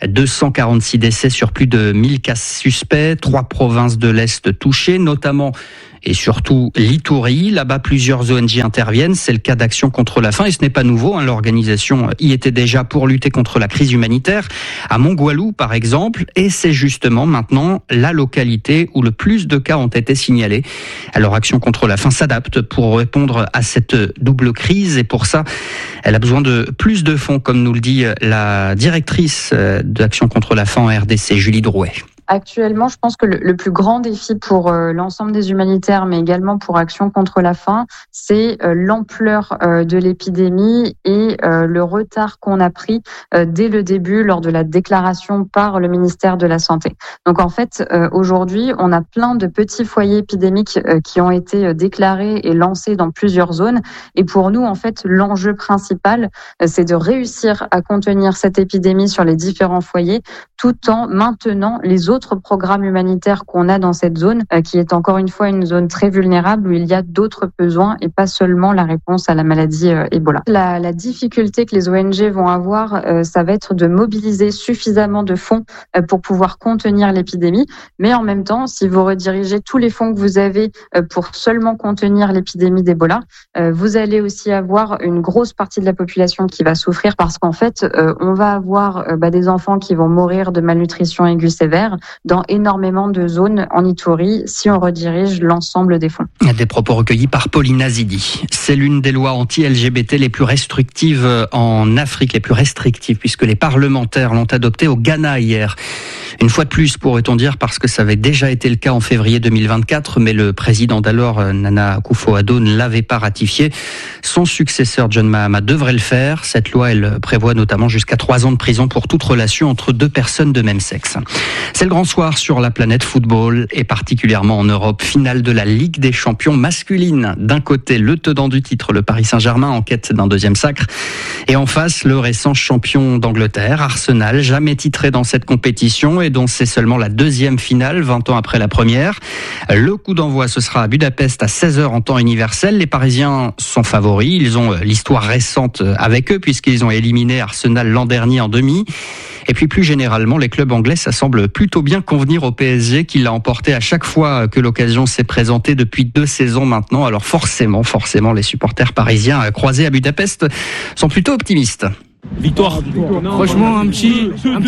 246 décès sur plus de 1000 cas suspects, 3 provinces de l'Est touchées, notamment et surtout l'Itourie. Là-bas, plusieurs ONG interviennent. C'est le cas d'Action contre la faim et ce n'est pas nouveau. L'organisation y était déjà pour lutter contre la crise humanitaire à Mongoualou, par exemple. Et c'est justement maintenant la localité où le plus de cas ont été signalés. Alors, Action contre la faim s'adapte pour répondre à cette double crise et pour ça, elle a besoin de plus de fonds, comme nous le dit la directrice d'Action contre la faim en RDC, Julie Drouet. Actuellement, je pense que le plus grand défi pour l'ensemble des humanitaires, mais également pour Action contre la faim, c'est l'ampleur de l'épidémie et le retard qu'on a pris dès le début lors de la déclaration par le ministère de la Santé. Donc en fait, aujourd'hui, on a plein de petits foyers épidémiques qui ont été déclarés et lancés dans plusieurs zones. Et pour nous, en fait, l'enjeu principal, c'est de réussir à contenir cette épidémie sur les différents foyers, tout en maintenant les autres programmes humanitaires qu'on a dans cette zone, qui est encore une fois une zone très vulnérable où il y a d'autres besoins et pas seulement la réponse à la maladie Ebola. La difficulté que les ONG vont avoir, ça va être de mobiliser suffisamment de fonds pour pouvoir contenir l'épidémie. Mais en même temps, si vous redirigez tous les fonds que vous avez pour seulement contenir l'épidémie d'Ebola, vous allez aussi avoir une grosse partie de la population qui va souffrir parce qu'en fait, on va avoir des enfants qui vont mourir de malnutrition aiguë sévère dans énormément de zones en Itourie si on redirige l'ensemble des fonds. Des propos recueillis par Pauline Azidi. C'est l'une des lois anti-LGBT les plus restrictives en Afrique, les plus restrictives, puisque les parlementaires l'ont adoptée au Ghana hier. Une fois de plus, pourrait-on dire, parce que ça avait déjà été le cas en février 2024, mais le président d'alors, Nana Akufo-Addo, ne l'avait pas ratifié. Son successeur, John Mahama, devrait le faire. Cette loi, elle prévoit notamment jusqu'à 3 ans de prison pour toute relation entre deux personnes de même sexe. C'est le grand soir sur la planète football, et particulièrement en Europe. Finale de la Ligue des champions masculine. D'un côté, le tenant du titre, le Paris Saint-Germain, en quête d'un deuxième sacre. Et en face, le récent champion d'Angleterre, Arsenal, jamais titré dans cette compétition et dont c'est seulement la deuxième finale, 20 ans après la première. Le coup d'envoi, ce sera à Budapest à 16h en temps universel. Les Parisiens sont favoris. Ils ont l'histoire récente avec eux puisqu'ils ont éliminé Arsenal l'an dernier en demi. Et puis plus généralement, les clubs anglais, ça semble plutôt bien convenir au PSG qui l'a emporté à chaque fois que l'occasion s'est présentée depuis 2 saisons maintenant. Alors forcément, les supporters parisiens croisés à Budapest sont plutôt optimistes. Victoire. Franchement, un petit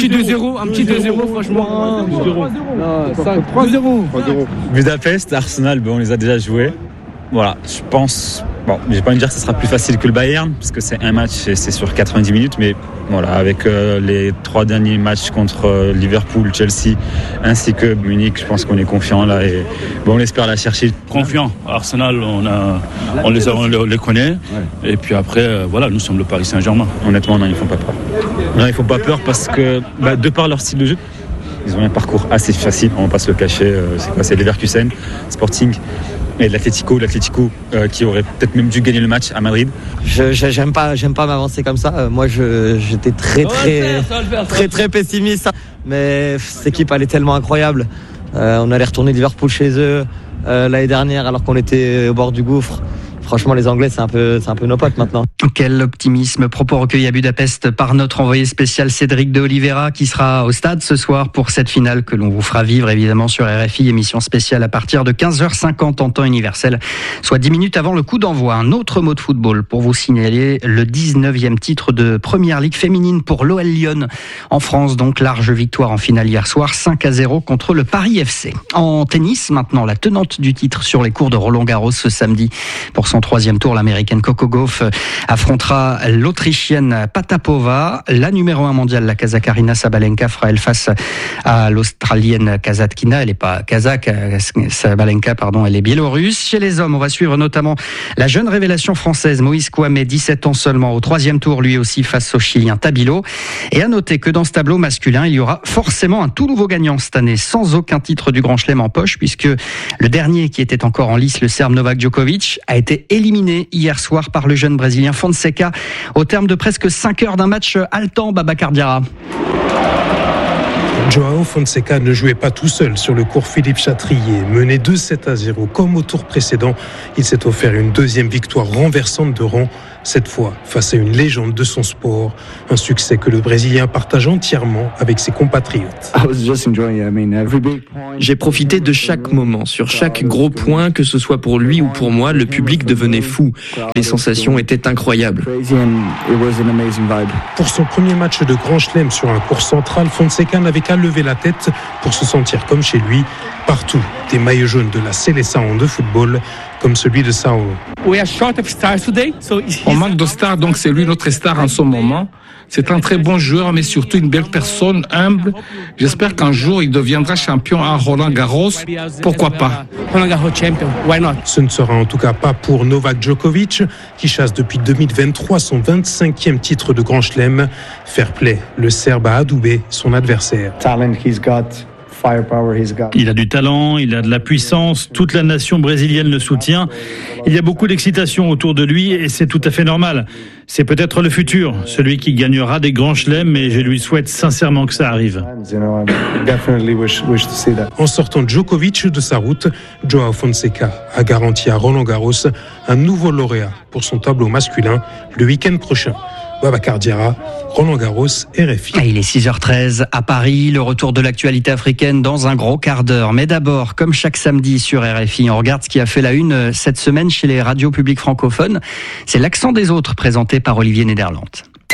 2-0, franchement. 3-0. Budapest, Arsenal, on les a déjà joués. Voilà, je pense. Bon, je vais pas me dire que ce sera plus facile que le Bayern, parce que c'est un match et c'est sur 90 minutes, mais voilà, avec les 3 derniers matchs contre Liverpool, Chelsea, ainsi que Munich, je pense qu'on est confiant là et on espère la chercher. Confiant. Arsenal, on les connaît, et puis après, voilà, nous sommes le Paris Saint-Germain. Honnêtement, non, ils font pas peur. Non, ils font pas peur parce que, de par leur style de jeu, ils ont un parcours assez facile, on va pas se le cacher. C'est Leverkusen, Sporting. Et l'Atlético qui aurait peut-être même dû gagner le match à Madrid. J'aime pas m'avancer comme ça. Moi, j'étais très pessimiste. Mais cette équipe, elle est tellement incroyable. On allait retourner Liverpool chez eux l'année dernière alors qu'on était au bord du gouffre. Franchement, les Anglais, c'est un peu nos potes maintenant. Quel optimisme. Propos recueillis à Budapest par notre envoyé spécial Cédric de Oliveira qui sera au stade ce soir pour cette finale que l'on vous fera vivre évidemment sur RFI, émission spéciale à partir de 15h50 en temps universel, soit 10 minutes avant le coup d'envoi. Un autre mot de football pour vous signaler le 19e titre de Première Ligue féminine pour l'OL Lyon. En France, donc, large victoire en finale hier soir, 5-0 contre le Paris FC. En tennis, maintenant, la tenante du titre sur les cours de Roland-Garros ce samedi. Pour son 3e tour, l'américaine Coco Gauff affrontera l'Autrichienne Patapova. La numéro 1 mondiale, la Kazakh Aryna Sabalenka, fera elle face à l'Australienne Kasatkina. Elle n'est pas kazakh, Sabalenka, pardon, elle est biélorusse. Chez les hommes, on va suivre notamment la jeune révélation française Moïse Kouamé, 17 ans seulement, au 3e tour, lui aussi face au Chilien Tabilo. Et à noter que dans ce tableau masculin, il y aura forcément un tout nouveau gagnant cette année, sans aucun titre du Grand Chelem en poche, puisque le dernier qui était encore en lice, le Serbe Novak Djokovic, a été éliminé hier soir par le jeune Brésilien Fonseca au terme de presque 5 heures d'un match haletant, Babacar Diarra. Joao Fonseca ne jouait pas tout seul sur le cours Philippe Chatrier. Mené 2-7-0 comme au tour précédent, il s'est offert une 2e victoire renversante de rang, cette fois face à une légende de son sport. Un succès que le Brésilien partage entièrement avec ses compatriotes. J'ai profité de chaque moment. Sur chaque gros point, que ce soit pour lui ou pour moi, le public devenait fou. Les sensations étaient incroyables. Pour son premier match de Grand Chelem sur un cours central, Fonseca n'avait qu'à lever la tête pour se sentir comme chez lui. Partout, des maillots jaunes de la Seleção de football, comme celui de Sao. On manque de stars, donc c'est lui notre star en ce moment. C'est un très bon joueur, mais surtout une belle personne, humble. J'espère qu'un jour, il deviendra champion à Roland-Garros. Pourquoi pas? Ce ne sera en tout cas pas pour Novak Djokovic, qui chasse depuis 2023 son 25e titre de Grand Chelem. Fair play, le Serbe a adoubé son adversaire. Il a du talent, il a de la puissance, toute la nation brésilienne le soutient. Il y a beaucoup d'excitation autour de lui et c'est tout à fait normal. C'est peut-être le futur, celui qui gagnera des grands chelems, et je lui souhaite sincèrement que ça arrive. En sortant Djokovic de sa route, Joao Fonseca a garanti à Roland-Garros un nouveau lauréat pour son tableau masculin le week-end prochain. Babacar Diarra, Roland-Garros, RFI. Il est 6h13 à Paris, le retour de l'actualité africaine dans un gros quart d'heure. Mais d'abord, comme chaque samedi sur RFI, on regarde ce qui a fait la une cette semaine chez les radios publiques francophones. C'est l'accent des autres présenté par Olivier Nederland.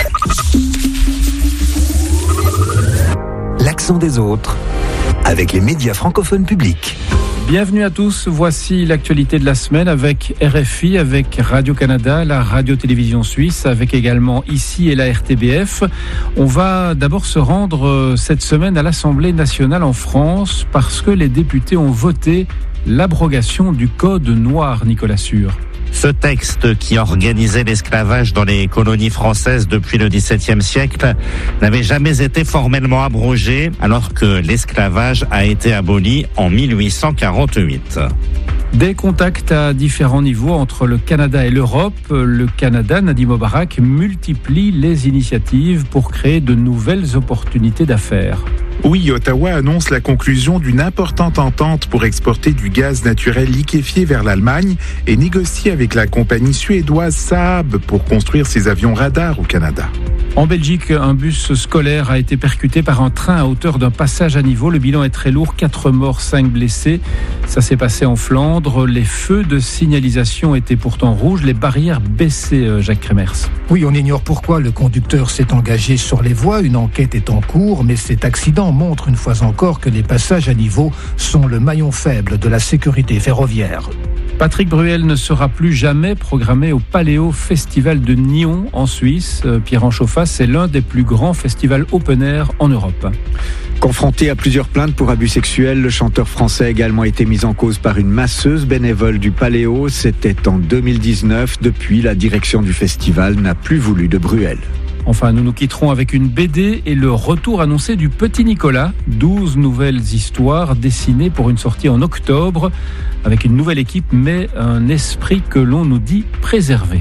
L'accent des autres avec les médias francophones publics. Bienvenue à tous, voici l'actualité de la semaine avec RFI, avec Radio-Canada, la radio-télévision suisse, avec également ici et la RTBF. On va d'abord se rendre cette semaine à l'Assemblée nationale en France parce que les députés ont voté l'abrogation du Code noir, Nicolas Sûr. Ce texte qui organisait l'esclavage dans les colonies françaises depuis le XVIIe siècle n'avait jamais été formellement abrogé alors que l'esclavage a été aboli en 1848. Des contacts à différents niveaux entre le Canada et l'Europe. Le Canada, Nadim Mobarak, multiplie les initiatives pour créer de nouvelles opportunités d'affaires. Oui, Ottawa annonce la conclusion d'une importante entente pour exporter du gaz naturel liquéfié vers l'Allemagne et négocie avec la compagnie suédoise Saab pour construire ses avions radars au Canada. En Belgique, un bus scolaire a été percuté par un train à hauteur d'un passage à niveau. Le bilan est très lourd, 4 morts, 5 blessés. Ça s'est passé en Flandre. Les feux de signalisation étaient pourtant rouges, les barrières baissaient, Jacques Kremers. Oui, on ignore pourquoi le conducteur s'est engagé sur les voies. Une enquête est en cours, mais cet accident montre une fois encore que les passages à niveau sont le maillon faible de la sécurité ferroviaire. Patrick Bruel ne sera plus jamais programmé au Paléo Festival de Nyon en Suisse. Pierre Anchauffat, c'est l'un des plus grands festivals open air en Europe. Confronté à plusieurs plaintes pour abus sexuels, le chanteur français a également été mis en cause par une masseuse bénévole du Paléo. C'était en 2019. Depuis, la direction du festival n'a plus voulu de Bruel. Enfin, nous nous quitterons avec une BD et le retour annoncé du Petit Nicolas. 12 nouvelles histoires dessinées pour une sortie en octobre, avec une nouvelle équipe, mais un esprit que l'on nous dit préservé.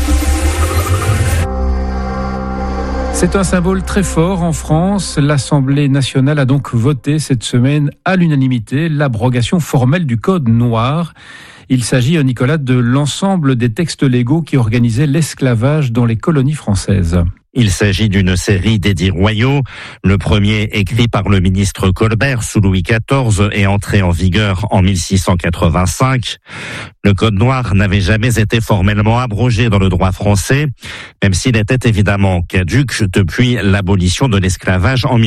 C'est un symbole très fort en France. L'Assemblée nationale a donc voté cette semaine à l'unanimité l'abrogation formelle du Code noir. Il s'agit, Nicolas, de l'ensemble des textes légaux qui organisaient l'esclavage dans les colonies françaises. Il s'agit d'une série d'édits royaux. Le premier, écrit par le ministre Colbert sous Louis XIV, est entré en vigueur en 1685. Le Code noir n'avait jamais été formellement abrogé dans le droit français, même s'il était évidemment caduc depuis l'abolition de l'esclavage en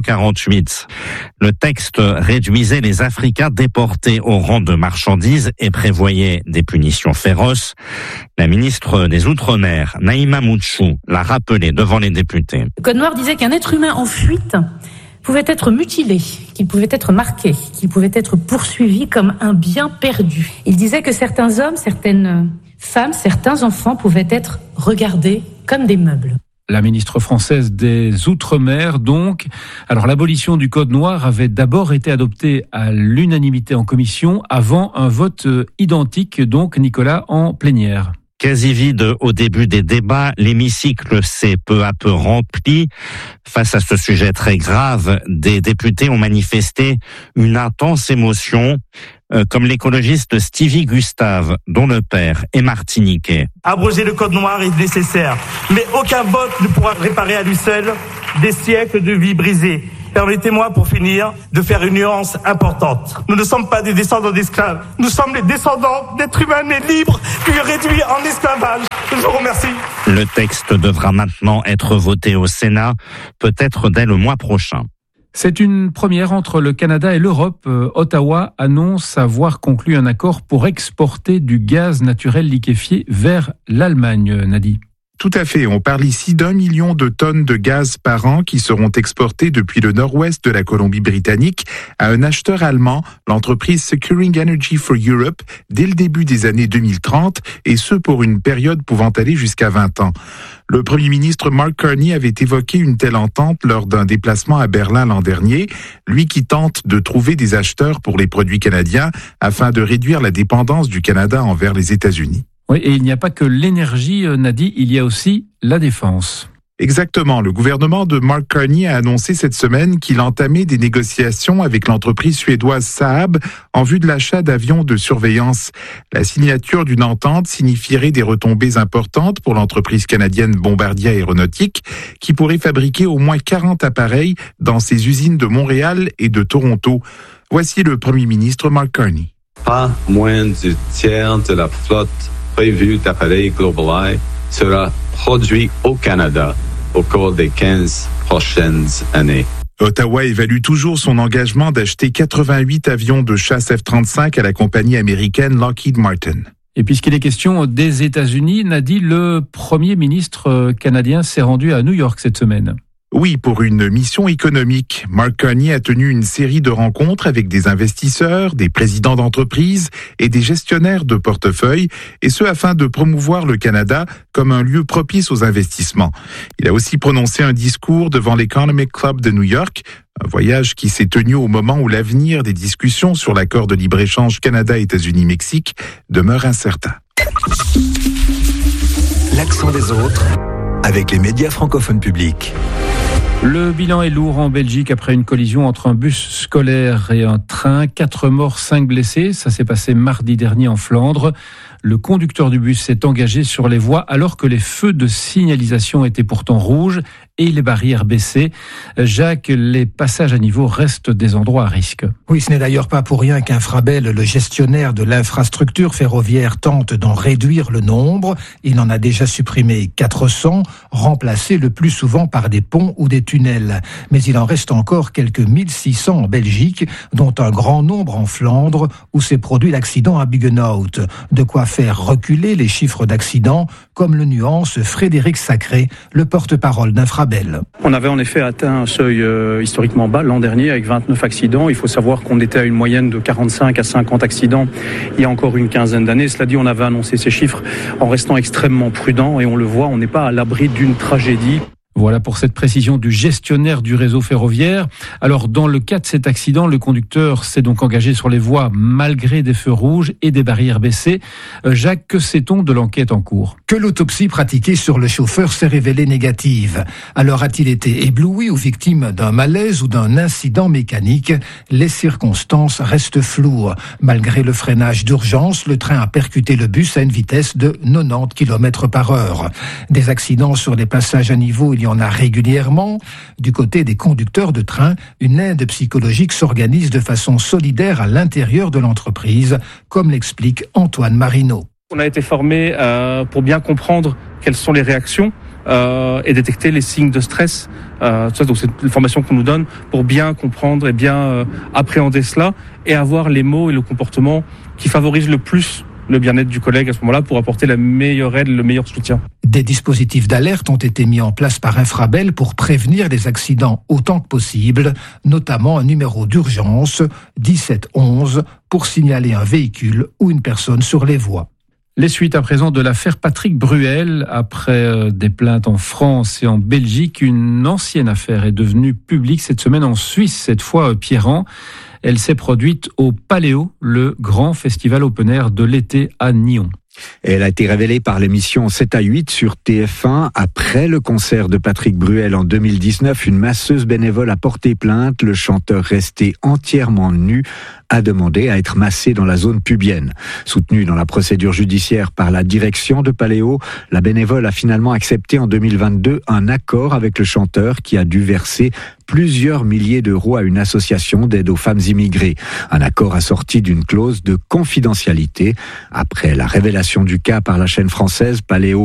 1848. Le texte réduisait les Africains déportés au rang de marchandises et prévoyait des punitions féroces. La ministre des Outre-mer, Naïma Moutchou, l'a rappelé devant les députés. Le Code noir disait qu'un être humain en fuite pouvait être mutilé, qu'il pouvait être marqué, qu'il pouvait être poursuivi comme un bien perdu. Il disait que certains hommes, certaines femmes, certains enfants pouvaient être regardés comme des meubles. La ministre française des Outre-mer, donc. Alors, l'abolition du Code noir avait d'abord été adoptée à l'unanimité en commission avant un vote identique, donc, Nicolas, en plénière. Quasi vide au début des débats, l'hémicycle s'est peu à peu rempli. Face à ce sujet très grave, des députés ont manifesté une intense émotion, comme l'écologiste Stevie Gustave, dont le père est martiniquais. Abroger le Code noir est nécessaire, mais aucun vote ne pourra réparer à lui seul des siècles de vie brisées. Permettez-moi, pour finir, de faire une nuance importante. Nous ne sommes pas des descendants d'esclaves. Nous sommes les descendants d'êtres humains nés libres, puis réduits en esclavage. Je vous remercie. Le texte devra maintenant être voté au Sénat, peut-être dès le mois prochain. C'est une première entre le Canada et l'Europe. Ottawa annonce avoir conclu un accord pour exporter du gaz naturel liquéfié vers l'Allemagne, Nadi. Tout à fait. On parle ici d'1 million de tonnes de gaz par an qui seront exportées depuis le nord-ouest de la Colombie-Britannique à un acheteur allemand, l'entreprise Securing Energy for Europe, dès le début des années 2030, et ce pour une période pouvant aller jusqu'à 20 ans. Le Premier ministre Mark Carney avait évoqué une telle entente lors d'un déplacement à Berlin l'an dernier, lui qui tente de trouver des acheteurs pour les produits canadiens afin de réduire la dépendance du Canada envers les États-Unis. Oui, et il n'y a pas que l'énergie, Nadi, il y a aussi la défense. Exactement. Le gouvernement de Mark Carney a annoncé cette semaine qu'il entamait des négociations avec l'entreprise suédoise Saab en vue de l'achat d'avions de surveillance. La signature d'une entente signifierait des retombées importantes pour l'entreprise canadienne Bombardier Aéronautique qui pourrait fabriquer au moins 40 appareils dans ses usines de Montréal et de Toronto. Voici le Premier ministre Mark Carney. Pas moins du tiers de la flotte prévue d'appareils GlobalEye sera produit au Canada au cours des 15 prochaines années. Ottawa évalue toujours son engagement d'acheter 88 avions de chasse F-35 à la compagnie américaine Lockheed Martin. Et puisqu'il est question des États-Unis, Nadi, le Premier ministre canadien s'est rendu à New York cette semaine. Oui, pour une mission économique. Mark Carney a tenu une série de rencontres avec des investisseurs, des présidents d'entreprises et des gestionnaires de portefeuille, et ce afin de promouvoir le Canada comme un lieu propice aux investissements. Il a aussi prononcé un discours devant l'Economic Club de New York, un voyage qui s'est tenu au moment où l'avenir des discussions sur l'accord de libre-échange Canada-États-Unis-Mexique demeure incertain. L'accent des autres avec les médias francophones publics. Le bilan est lourd en Belgique après une collision entre un bus scolaire et un train. 4 morts, 5 blessés. Ça s'est passé mardi dernier en Flandre. Le conducteur du bus s'est engagé sur les voies alors que les feux de signalisation étaient pourtant rouges et les barrières baissées. Jacques, les passages à niveau restent des endroits à risque. Oui, ce n'est d'ailleurs pas pour rien qu'Infrabel, le gestionnaire de l'infrastructure ferroviaire, tente d'en réduire le nombre. Il en a déjà supprimé 400, remplacés le plus souvent par des ponts ou des tunnels. Mais il en reste encore quelques 1600 en Belgique, dont un grand nombre en Flandre, où s'est produit l'accident à Buggenhout. De quoi faire reculer les chiffres d'accidents, comme le nuance Frédéric Sacré, le porte-parole d'Infrabel. On avait en effet atteint un seuil historiquement bas l'an dernier avec 29 accidents. Il faut savoir qu'on était à une moyenne de 45 à 50 accidents il y a encore une quinzaine d'années. Cela dit, on avait annoncé ces chiffres en restant extrêmement prudent et on le voit, on n'est pas à l'abri d'une tragédie. Voilà pour cette précision du gestionnaire du réseau ferroviaire. Alors, dans le cas de cet accident, le conducteur s'est donc engagé sur les voies malgré des feux rouges et des barrières baissées. Jacques, que sait-on de l'enquête en cours ? Que l'autopsie pratiquée sur le chauffeur s'est révélée négative. Alors, a-t-il été ébloui ou victime d'un malaise ou d'un incident mécanique ? Les circonstances restent floues. Malgré le freinage d'urgence, le train a percuté le bus à une vitesse de 90 km/h. Des accidents sur les passages à niveau, il y en a régulièrement. Du côté des conducteurs de train, une aide psychologique s'organise de façon solidaire à l'intérieur de l'entreprise, comme l'explique Antoine Marino. On a été formé pour bien comprendre quelles sont les réactions et détecter les signes de stress. Donc c'est une formation qu'on nous donne pour bien comprendre et bien appréhender cela et avoir les mots et le comportement qui favorisent le plus le bien-être du collègue à ce moment-là pour apporter la meilleure aide, le meilleur soutien. Des dispositifs d'alerte ont été mis en place par Infrabel pour prévenir les accidents autant que possible, notamment un numéro d'urgence 1711 pour signaler un véhicule ou une personne sur les voies. Les suites à présent de l'affaire Patrick Bruel. Après des plaintes en France et en Belgique, une ancienne affaire est devenue publique cette semaine en Suisse, cette fois Pierran. Elle s'est produite au Paléo, le grand festival open air de l'été à Nyon. Elle a été révélée par l'émission 7-8 sur TF1. Après le concert de Patrick Bruel en 2019, une masseuse bénévole a porté plainte. Le chanteur, resté entièrement nu, a demandé à être massé dans la zone pubienne. Soutenue dans la procédure judiciaire par la direction de Paléo, la bénévole a finalement accepté en 2022 un accord avec le chanteur qui a dû verser plusieurs milliers d'euros à une association d'aide aux femmes immigrées. Un accord assorti d'une clause de confidentialité. Après la révélation du cas par la chaîne française, Paléo